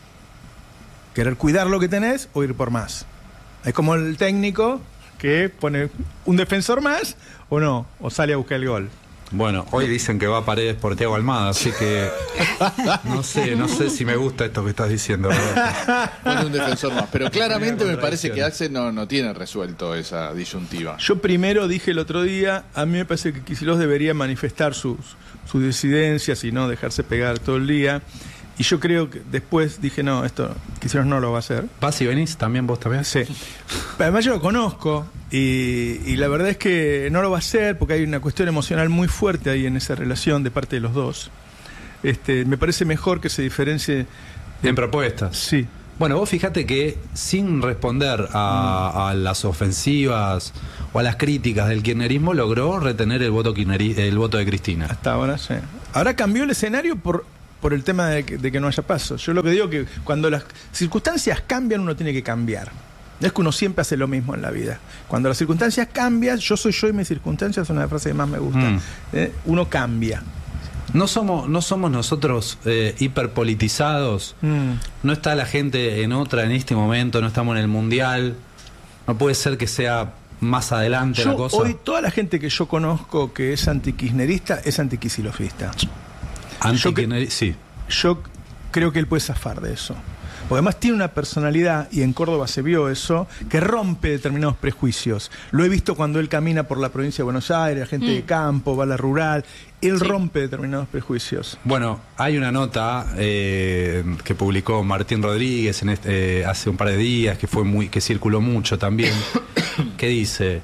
Querer cuidar lo que tenés o ir por más. Es como el técnico que pone un defensor más o no, o sale a buscar el gol. Bueno, hoy dicen que va a Paredes por Thiago Almada, así que no sé si me gusta esto que estás diciendo, Roberto. Pone un defensor más. Pero claramente me parece que contradicciones. Axel no tiene resuelto esa disyuntiva. Yo primero dije el otro día, a mí me parece que Kicillof debería manifestar sus disidencias y no dejarse pegar todo el día. Y yo creo que después dije, no, esto Kicillof no lo va a hacer. ¿Vas y venís también vos también? Sí. Además yo lo conozco y la verdad es que no lo va a hacer porque hay una cuestión emocional muy fuerte ahí en esa relación de parte de los dos. Me parece mejor que se diferencie En propuestas. Sí. Bueno, vos fíjate que sin responder a las ofensivas o a las críticas del kirchnerismo, logró retener el voto de Cristina. Hasta ahora sí. Ahora cambió el escenario por el tema de que no haya paso. Yo lo que digo que cuando las circunstancias cambian, uno tiene que cambiar. No es que uno siempre hace lo mismo en la vida. Cuando las circunstancias cambian, yo soy yo y mis circunstancias, es una frase que más me gusta. Uno cambia. No somos nosotros hiperpolitizados. No está la gente en otra en este momento, no estamos en el mundial. No puede ser que sea más adelante la cosa. Hoy toda la gente que yo conozco que es antikirchnerista es antiquisilofista. Sí. Yo creo que él puede zafar de eso. Porque además tiene una personalidad, y en Córdoba se vio eso, que rompe determinados prejuicios. Lo he visto cuando él camina por la provincia de Buenos Aires, la gente de campo, va a la rural. Él rompe determinados prejuicios. Bueno, hay una nota que publicó Martín Rodríguez hace un par de días, que circuló mucho también, que dice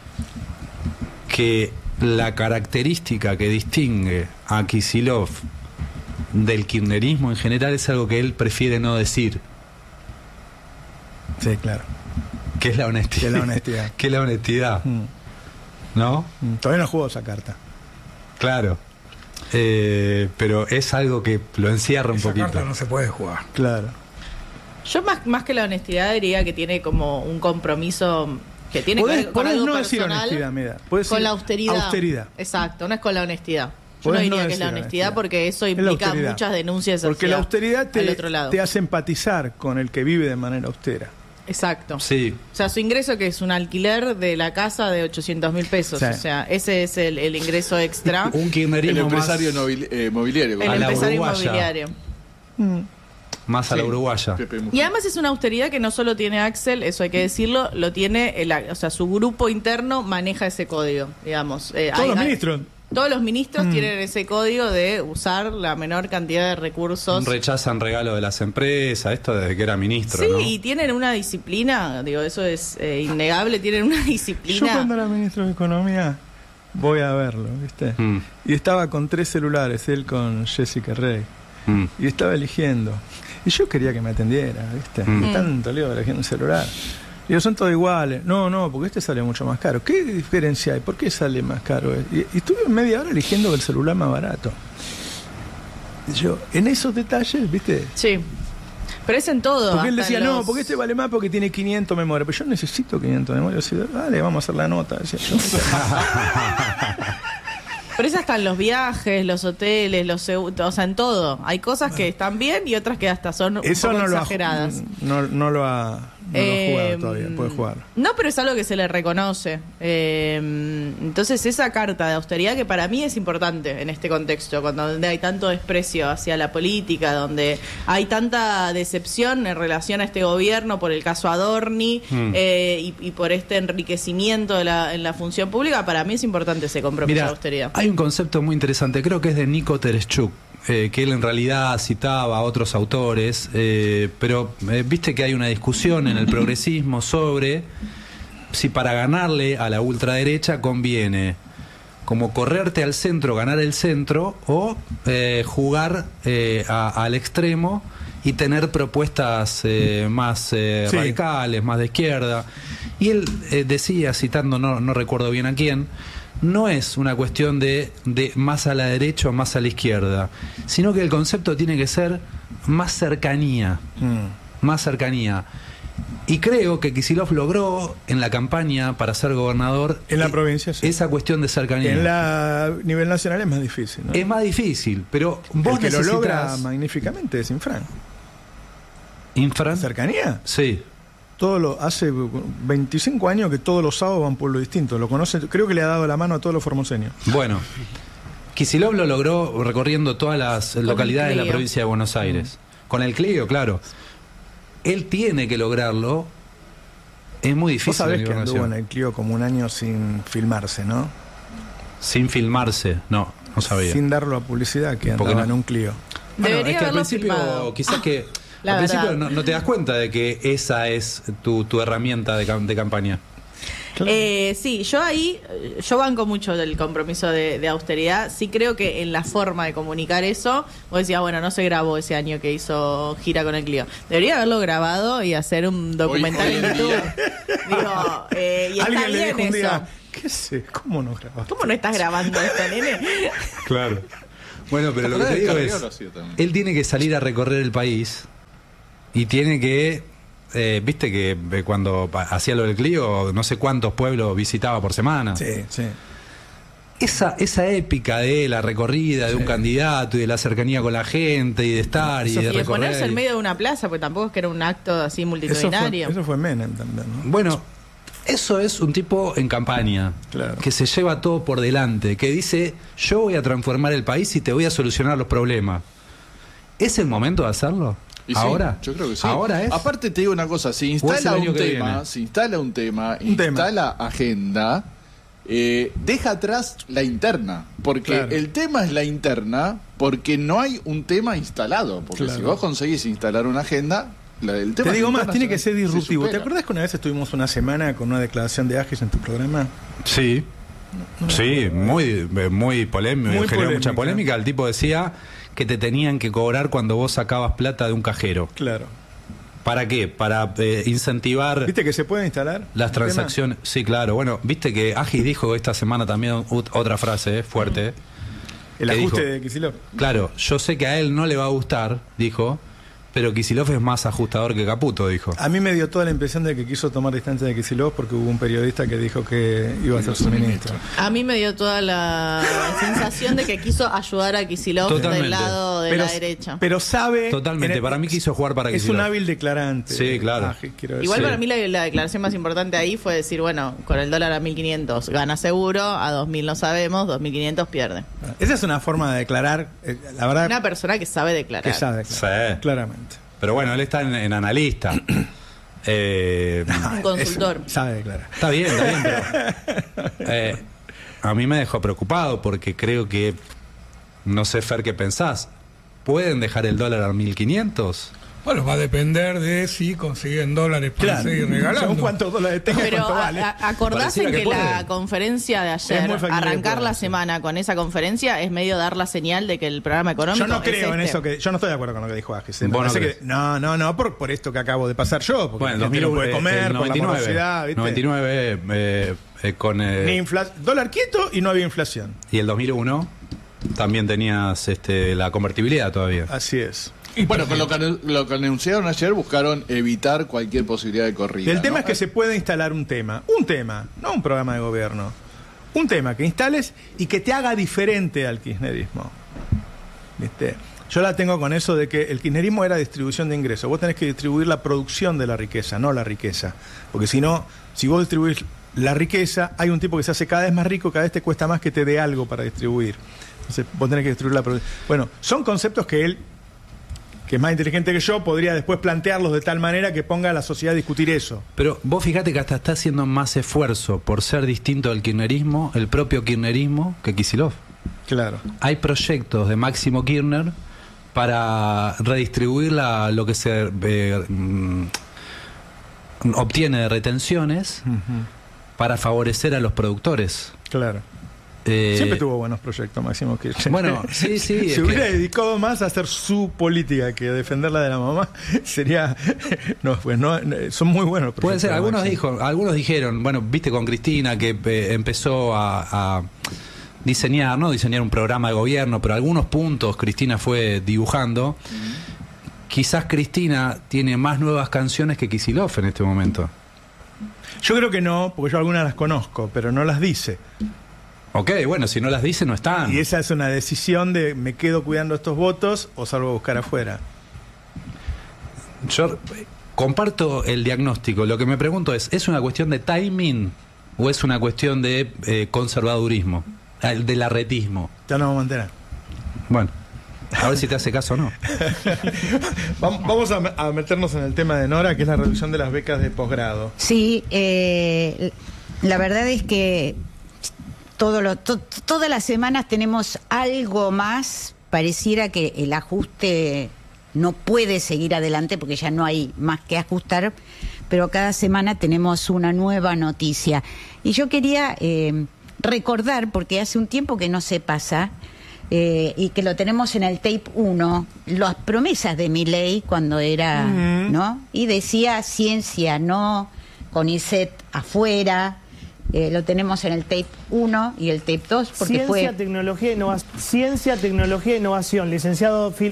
que la característica que distingue a Kicillof del kirchnerismo en general es algo que él prefiere no decir. Sí, claro. Que es la honestidad. Que es la honestidad. Que es la honestidad. ¿No? Todavía no jugó esa carta. Claro. Pero es algo que lo encierra un poquito. Esa carta no se puede jugar. Claro. Yo más que la honestidad diría que tiene como un compromiso que tiene que ver con algo no personal, decir honestidad, Meda. Podés con decir la austeridad. Austeridad. Exacto, no es con la honestidad. Yo no Podés diría no que es la decir honestidad porque eso Es la implica austeridad. muchas denuncias Porque la austeridad al otro lado. te hace empatizar con el que vive de manera austera. Exacto. Sí. O sea, su ingreso que es un alquiler de la casa de 800.000 pesos. Sí. O sea, ese es el ingreso extra. Un El kirchnerismo empresario El mobiliario. a la empresario uruguaya. inmobiliario. más a la uruguaya. Pepe Mujica. Y además es una austeridad que no solo tiene Axel, eso hay que decirlo, lo tiene, o sea, su grupo interno maneja ese código, digamos. Todos los ministros. Todos los ministros tienen ese código de usar la menor cantidad de recursos. Rechazan regalo de las empresas, esto desde que era ministro, Sí, ¿no? y tienen una disciplina, digo, eso es innegable, tienen una Yo disciplina. cuando era ministro de Economía voy a verlo, ¿viste? Y estaba con 3 celulares, él con Jessica Rey. Y estaba eligiendo. Y yo quería que me atendiera, ¿viste? Tanto lío eligiendo un celular. Digo, son todos iguales. No, porque este sale mucho más caro. ¿Qué diferencia hay? ¿Por qué sale más caro? Y estuve media hora eligiendo el celular más barato. Y yo, en esos detalles, ¿viste? Sí. Pero es en todo. Porque él hasta decía, en no, los- porque este vale más porque tiene 500 memoria. Pero yo necesito 500 memoria. Así, dale, vamos a hacer la nota. Decía yo. Pero es hasta en los viajes, los hoteles, o sea, en todo. Hay cosas que están bien y otras que hasta son un Eso poco no lo, ha, exageradas. no lo ha jugado todavía. Puede jugar. No, pero es algo que se le reconoce. Entonces, esa carta de austeridad que para mí es importante en este contexto, cuando donde hay tanto desprecio hacia la política, donde hay tanta decepción en relación a este gobierno por el caso Adorni y por este enriquecimiento en la función pública, para mí es importante ese compromiso Mira, de austeridad. hay un concepto muy interesante, creo que es de Nico Tereshchuk, que él en realidad citaba a otros autores, pero viste que hay una discusión en el progresismo sobre si para ganarle a la ultraderecha conviene como correrte al centro, ganar el centro, o jugar al extremo y tener propuestas más radicales, más de izquierda. Y él decía, citando, no recuerdo bien a quién, no es una cuestión de más a la derecha o más a la izquierda, sino que el concepto tiene que ser más cercanía. Más cercanía. Y creo que Kicillof logró en la campaña para ser gobernador En la provincia, sí. esa cuestión de cercanía. En la nivel nacional es más difícil, ¿no? Es más difícil, pero vos El que lo logra necesitas magníficamente es Infran. Infran. ¿Cercanía? Sí. Hace 25 años que todos los sábados van a un pueblo distinto. Lo conoce, creo que le ha dado la mano a todos los formoseños. Bueno, Kicillof lo logró recorriendo todas las localidades de la Clio. provincia de Buenos Aires. Con el Clio, claro. Él tiene que lograrlo. Es muy difícil. Vos sabés la que anduvo gobernación. en el Clio como un año sin filmarse, ¿no? Sin filmarse, no sabía. Sin darlo a publicidad, que ¿Por qué andaba no? en un Clio. Debería es que al haberlo principio, filmado. quizás que La al principio verdad. no te das cuenta de que esa es tu herramienta de campaña. Sí, yo banco mucho del compromiso de austeridad. Sí creo que en la forma de comunicar eso, vos decías, bueno, no se grabó ese año que hizo gira con el Clio. Debería haberlo grabado y hacer un documental Hoy en en YouTube. día. Digo, y está Alguien le dijo bien un eso. día, ¿qué sé? ¿Cómo no grabaste? ¿Cómo no estás grabando esto, nene? Claro. Bueno, pero lo que te Fernández digo Carrió es, lo hacía también. él tiene que salir a recorrer el país y tiene que, viste que cuando hacía lo del Clio, no sé cuántos pueblos visitaba por semana. Sí, sí. Esa épica de la recorrida de un candidato y de la cercanía con la gente y de estar y Y de de recorrer. ponerse en medio de una plaza, porque tampoco es que era un acto así multitudinario. Eso fue Menem también, ¿no? Bueno, eso es un tipo en campaña, Claro. que se lleva todo por delante, que dice, yo voy a transformar el país y te voy a solucionar los problemas. ¿Es el momento de hacerlo? Y sí, ¿Ahora? yo creo que sí. ¿Ahora es? Aparte te digo una cosa, si ¿O es instala el año un que tema, viene? si instala un tema, Un tema. instala agenda, deja atrás la interna. Porque Claro. el tema es la interna, porque no hay un tema instalado. Porque Claro. si vos conseguís instalar una agenda, el tema Te digo más, interna tiene que ser se disruptivo. ¿Te supera. acuerdas que una vez estuvimos una semana con una declaración de Agis en tu programa? Sí. Sí, muy polémico, Muy generó mucha polémica. polémica. El tipo decía que te tenían que cobrar cuando vos sacabas plata de un cajero. Claro. ¿Para qué? Para incentivar ¿Viste que se puede instalar? las el tema? transacciones. Sí, claro. Bueno, viste que Agis dijo esta semana también otra frase fuerte. El ¿Qué ajuste dijo? de Kicillof. Claro, yo sé que a él no le va a gustar, dijo, pero Kicillof es más ajustador que Caputo, dijo. A mí me dio toda la impresión de que quiso tomar distancia de Kicillof porque hubo un periodista que dijo que iba a ser su ministro. A mí me dio toda la sensación de que quiso ayudar a Kicillof Totalmente. del lado de la derecha. Pero sabe... Totalmente, para mí quiso jugar para Es Kicillof. un hábil declarante. Sí, claro. Agis, quiero Igual decir. para mí la declaración más importante ahí fue decir, bueno, con el dólar a 1.500 gana seguro, a 2.000 no sabemos, 2.500 pierde. Esa es una forma de declarar, la verdad, Una persona que sabe declarar. que sabe declarar. Sí. Claramente. Pero bueno, él está en analista. Un consultor. Sabe declarar. Está bien, pero a mí me dejó preocupado porque creo que, no sé, Fer, ¿qué pensás? ¿Pueden dejar el dólar a 1.500? Bueno, va a depender de si consiguen dólares para seguir regalando. Según cuántos dólares tenga, Pero cuánto vale. acordás Pareciera en que que puede. la conferencia de Es ayer, muy factible que arrancar pueda, la sí. semana con esa conferencia es medio dar la señal de que el programa económico Yo no es creo en este. eso que. Yo no estoy de acuerdo con lo que dijo Agis. Me ¿Vos no parece crees? que, no, por esto que acabo de pasar yo. Porque Bueno, la gente no puede comer, el por la 99, morosidad, ¿viste? 99 con Ni dólar quieto y no había inflación. y el 2001 también tenías la convertibilidad todavía. Así es. Bueno, con lo que anunciaron ayer buscaron evitar cualquier posibilidad de corrida. El tema ¿no? es que se puede instalar un tema, no un programa de gobierno, un tema que instales y que te haga diferente al kirchnerismo. ¿Viste? Yo la tengo con eso de que el kirchnerismo era distribución de ingresos. Vos tenés que distribuir la producción de la riqueza, no la riqueza. Porque si no, si vos distribuís la riqueza, hay un tipo que se hace cada vez más rico, cada vez te cuesta más que te dé algo para distribuir. Entonces vos tenés que distribuir la producción. Bueno, son conceptos que él, que es más inteligente que yo, podría después plantearlos de tal manera que ponga a la sociedad a discutir eso. Pero vos fíjate que hasta está haciendo más esfuerzo por ser distinto del kirchnerismo, el propio kirchnerismo, que Kicillof. Claro. Hay proyectos de Máximo Kirchner para redistribuir lo que se obtiene de retenciones para favorecer a los productores. Claro. Siempre tuvo buenos proyectos, Máximo Kirchner. Bueno, sí, sí. Si hubiera dedicado más a hacer su política que a defender la de la mamá, sería... No, pues no, son muy buenos los proyectos. Puede ser, de Máximo. algunos dijeron, bueno, viste con Cristina que empezó a diseñar, no diseñar un programa de gobierno, pero algunos puntos Cristina fue dibujando. Quizás Cristina tiene más nuevas canciones que Kicillof en este momento. Yo creo que no, porque yo algunas las conozco, pero no las dice. Ok, bueno, si no las dice no están. Y esa es una decisión de me quedo cuidando estos votos o salgo a buscar afuera. Yo comparto el diagnóstico. Lo que me pregunto ¿es una cuestión de timing o es una cuestión de conservadurismo? Del arretismo. Ya nos vamos a enterar. Bueno, a ver si te hace caso o no. Vamos a meternos en el tema de Nora, que es la reducción de las becas de posgrado. Sí, la verdad es que todas las semanas tenemos algo más pareciera que el ajuste no puede seguir adelante porque ya no hay más que ajustar, pero cada semana tenemos una nueva noticia. Y yo quería recordar, porque hace un tiempo que no se pasa, y que lo tenemos en el tape 1, las promesas de Milei cuando era, ¿no? Y decía ciencia no, CONICET afuera. Lo tenemos en el tape 1 y el tape 2 porque Ciencia, tecnología e innovación, licenciado Phil.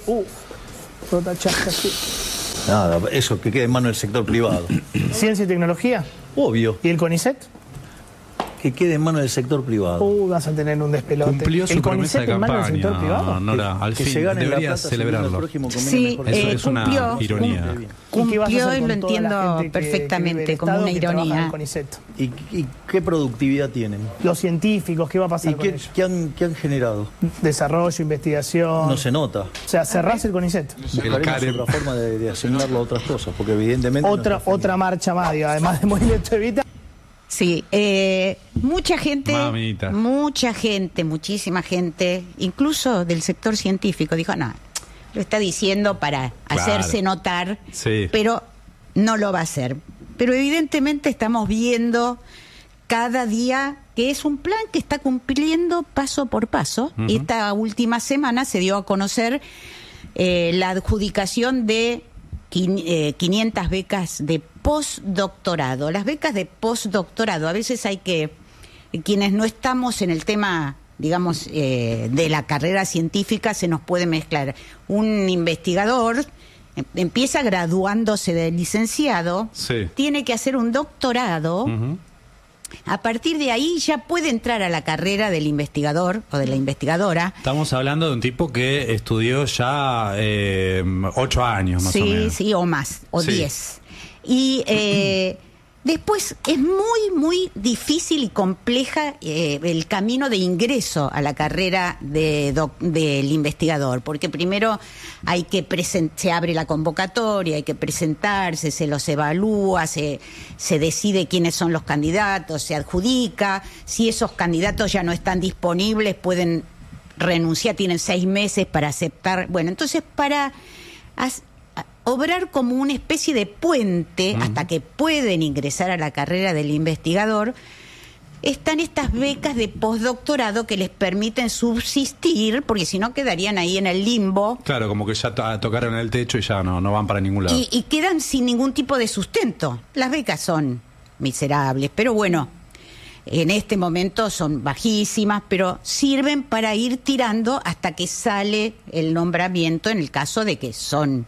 Nada, eso que quede en manos del sector privado. Ciencia y tecnología. Obvio. ¿Y el CONICET? Que quede en manos del sector privado. Vas a tener un despelote. Cumplió su promesa de campaña, Nora. Al que fin, se gane debería la plata celebrarlo. Sí, eso es una ironía. Cumplió y lo entiendo perfectamente, como una ironía. ¿Y qué productividad tienen? Los científicos, ¿qué va a pasar ¿Y con ellos? qué han generado? Desarrollo, investigación. No se nota. O sea, cerrás el CONICET. Buscaremos otra forma de asignarlo a otras cosas, porque evidentemente... Otra marcha más, digo, además de Movimiento Evita. Sí, muchísima gente, incluso del sector científico, dijo, no, lo está diciendo para hacerse notar, pero no lo va a hacer. Pero evidentemente estamos viendo cada día que es un plan que está cumpliendo paso por paso. Esta última semana se dio a conocer la adjudicación de 500 becas de postdoctorado. Las becas de postdoctorado, a veces hay que, quienes no estamos en el tema, digamos, de la carrera científica, se nos puede mezclar. Un investigador empieza graduándose de licenciado, tiene que hacer un doctorado. A partir de ahí ya puede entrar a la carrera del investigador o de la investigadora. Estamos hablando de un tipo que estudió ya 8 años más o menos. Sí, o más, o 10. Y después es muy difícil y compleja el camino de ingreso a la carrera del investigador, porque primero hay que se abre la convocatoria, hay que presentarse, se los evalúa, se decide quiénes son los candidatos, se adjudica. Si esos candidatos ya no están disponibles, pueden renunciar, tienen 6 meses para aceptar. Bueno, entonces para obrar como una especie de puente hasta que pueden ingresar a la carrera del investigador, están estas becas de postdoctorado que les permiten subsistir, porque si no quedarían ahí en el limbo. Claro, como que ya tocaron el techo y ya no van para ningún lado. Y quedan sin ningún tipo de sustento. Las becas son miserables, pero bueno, en este momento son bajísimas, pero sirven para ir tirando hasta que sale el nombramiento en el caso de que son...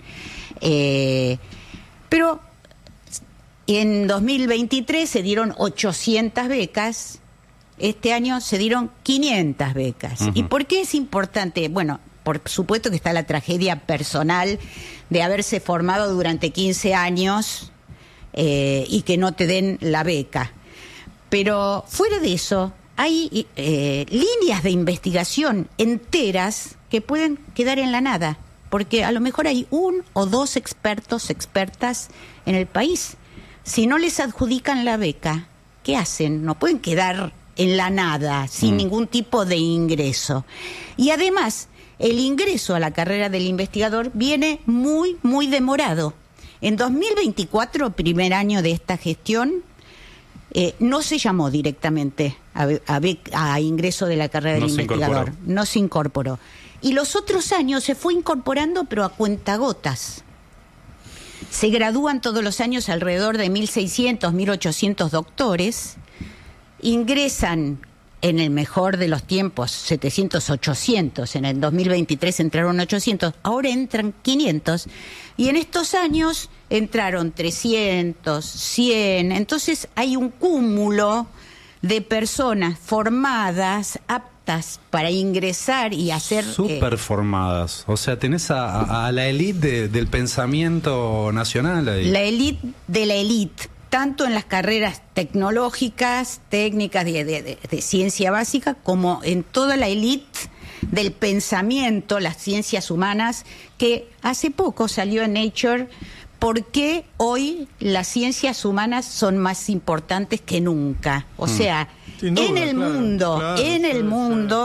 pero en 2023 se dieron 800 becas, este año se dieron 500 becas. ¿Y por qué es importante? Bueno, por supuesto que está la tragedia personal de haberse formado durante 15 años y que no te den la beca. Pero fuera de eso, hay líneas de investigación enteras que pueden quedar en la nada, porque a lo mejor hay 1 o 2 expertos, expertas en el país. Si no les adjudican la beca, ¿qué hacen? No pueden quedar en la nada, sin ningún tipo de ingreso. Y además, el ingreso a la carrera del investigador viene muy demorado. En 2024, primer año de esta gestión, no se llamó directamente a ingreso de la carrera del investigador. No se incorporó. Y los otros años se fue incorporando, pero a cuentagotas. Se gradúan todos los años alrededor de 1.600, 1.800 doctores. Ingresan, en el mejor de los tiempos, 700, 800. En el 2023 entraron 800. Ahora entran 500. Y en estos años entraron 300, 100. Entonces hay un cúmulo de personas formadas, aptas para ingresar y hacer... Súper formadas. O sea, tenés a la élite del pensamiento nacional ahí. La élite de la élite, tanto en las carreras tecnológicas, técnicas de ciencia básica, como en toda la élite del pensamiento, las ciencias humanas, que hace poco salió en Nature... porque hoy las ciencias humanas son más importantes que nunca. O sea, Sin duda, en el mundo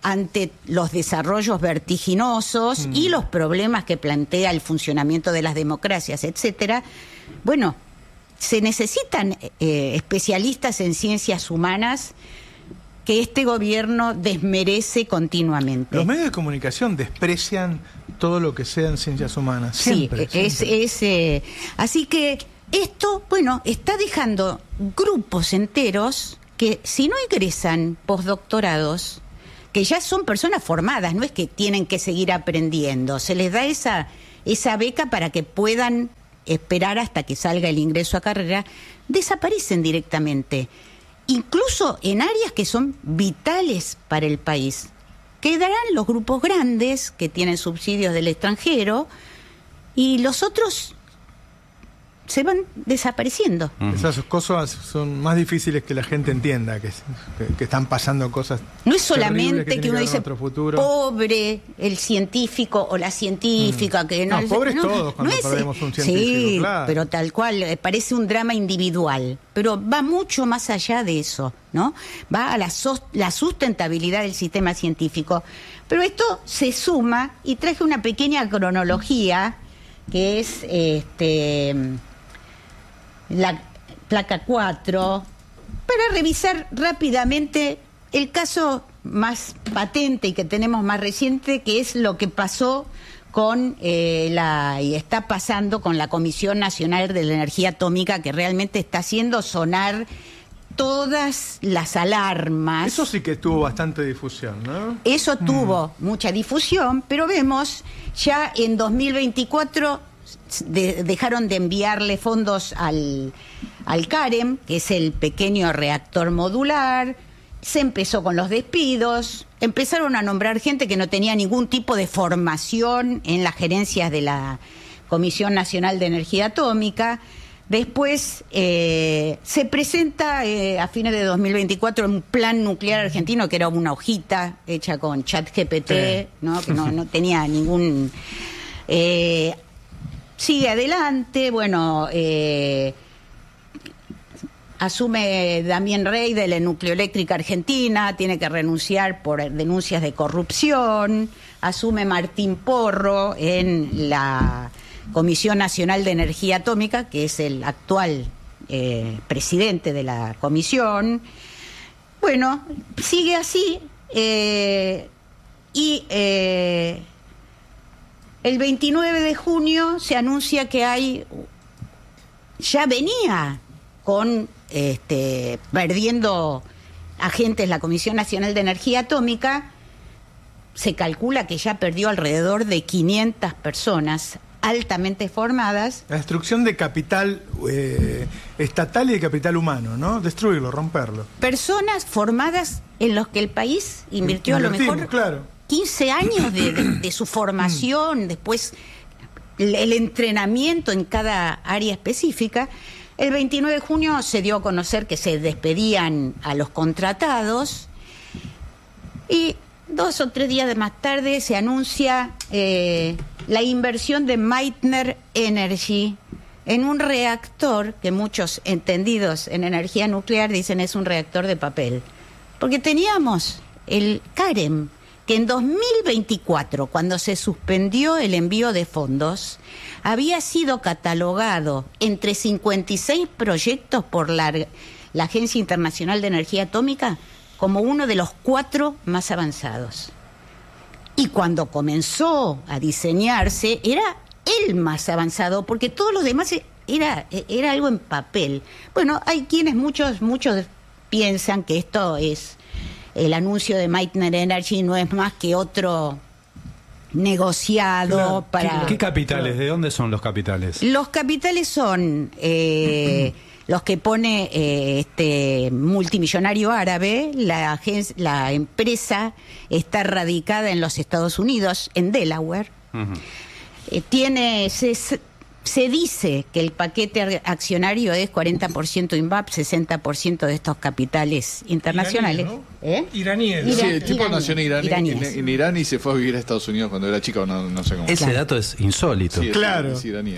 ante los desarrollos vertiginosos y los problemas que plantea el funcionamiento de las democracias, etcétera, bueno, se necesitan especialistas en ciencias humanas que este gobierno desmerece continuamente. Los medios de comunicación desprecian todo lo que sean ciencias humanas. Siempre, siempre. Así que esto, bueno, está dejando grupos enteros que si no ingresan postdoctorados, que ya son personas formadas, no es que tienen que seguir aprendiendo, se les da esa beca para que puedan esperar hasta que salga el ingreso a carrera, desaparecen directamente, incluso en áreas que son vitales para el país. Quedarán los grupos grandes que tienen subsidios del extranjero y los otros se van desapareciendo. Esas cosas son más difíciles que la gente entienda, que están pasando cosas. No es solamente que uno dice futuro. Pobre el científico o la científica, que no, pobres todos cuando perdemos un científico. Sí, claro. Pero tal cual, parece un drama individual, pero va mucho más allá de eso, ¿no? Va a la sustentabilidad del sistema científico. Pero esto se suma, y traje una pequeña cronología que es la placa 4, para revisar rápidamente el caso más patente y que tenemos más reciente, que es lo que pasó con y está pasando con la Comisión Nacional de la Energía Atómica, que realmente está haciendo sonar todas las alarmas. Eso sí que tuvo bastante difusión, ¿no? Eso tuvo mucha difusión, pero vemos ya en 2024 dejaron de enviarle fondos al CAREM, que es el pequeño reactor modular. Se empezó con los despidos, empezaron a nombrar gente que no tenía ningún tipo de formación en las gerencias de la Comisión Nacional de Energía Atómica. Después se presenta a fines de 2024 un plan nuclear argentino, que era una hojita hecha con ChatGPT, ¿no? Que no tenía ningún... sigue adelante, bueno... asume Damián Rey de la Nucleoeléctrica Argentina, tiene que renunciar por denuncias de corrupción. Asume Martín Porro en la Comisión Nacional de Energía Atómica, que es el actual presidente de la comisión. Bueno, sigue así y el 29 de junio se anuncia que ya venía con perdiendo agentes la Comisión Nacional de Energía Atómica. Se calcula que ya perdió alrededor de 500 personas altamente formadas. La destrucción de capital estatal y de capital humano, ¿no? Destruirlo, romperlo. Personas formadas en los que el país invirtió a lo mejor 15 años de su formación, después el entrenamiento en cada área específica. El 29 de junio se dio a conocer que se despedían a los contratados y 2 o 3 días más tarde se anuncia la inversión de Meitner Energy en un reactor que muchos entendidos en energía nuclear dicen es un reactor de papel. Porque teníamos el CAREM, que en 2024, cuando se suspendió el envío de fondos, había sido catalogado entre 56 proyectos por la Agencia Internacional de Energía Atómica como uno de los 4 más avanzados. Y cuando comenzó a diseñarse, era el más avanzado, porque todos los demás era algo en papel. Bueno, hay muchos piensan que esto es... El anuncio de Meitner Energy no es más que otro negociado para... ¿Qué capitales? ¿De dónde son los capitales? Los capitales son los que pone este multimillonario árabe. La empresa está radicada en los Estados Unidos, en Delaware. Se dice que el paquete accionario es 40% INVAP, 60% de estos capitales internacionales. Iraníes, ¿no? Sí, el tipo nació en Irán y se fue a vivir a Estados Unidos cuando era chico, no sé cómo. Ese dato es insólito. Sí, claro.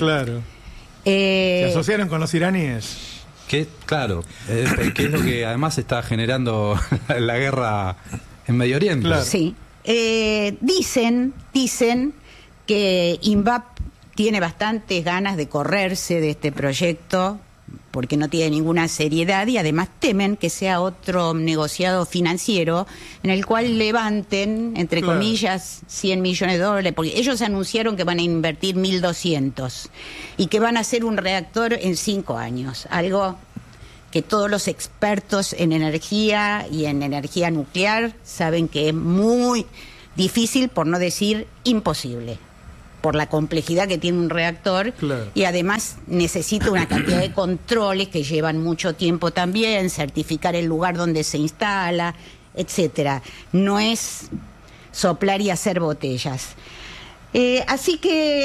Se asociaron con los iraníes. Que es lo que además está generando la guerra en Medio Oriente. Claro. Sí. Dicen que INVAP tiene bastantes ganas de correrse de este proyecto porque no tiene ninguna seriedad y además temen que sea otro negociado financiero en el cual levanten, entre comillas, $100 millones, porque ellos anunciaron que van a invertir 1.200 y que van a hacer un reactor en 5 años, algo que todos los expertos en energía y en energía nuclear saben que es muy difícil, por no decir imposible, por la complejidad que tiene un reactor y además necesita una cantidad de controles que llevan mucho tiempo también, certificar el lugar donde se instala, etcétera. No es soplar y hacer botellas. Así que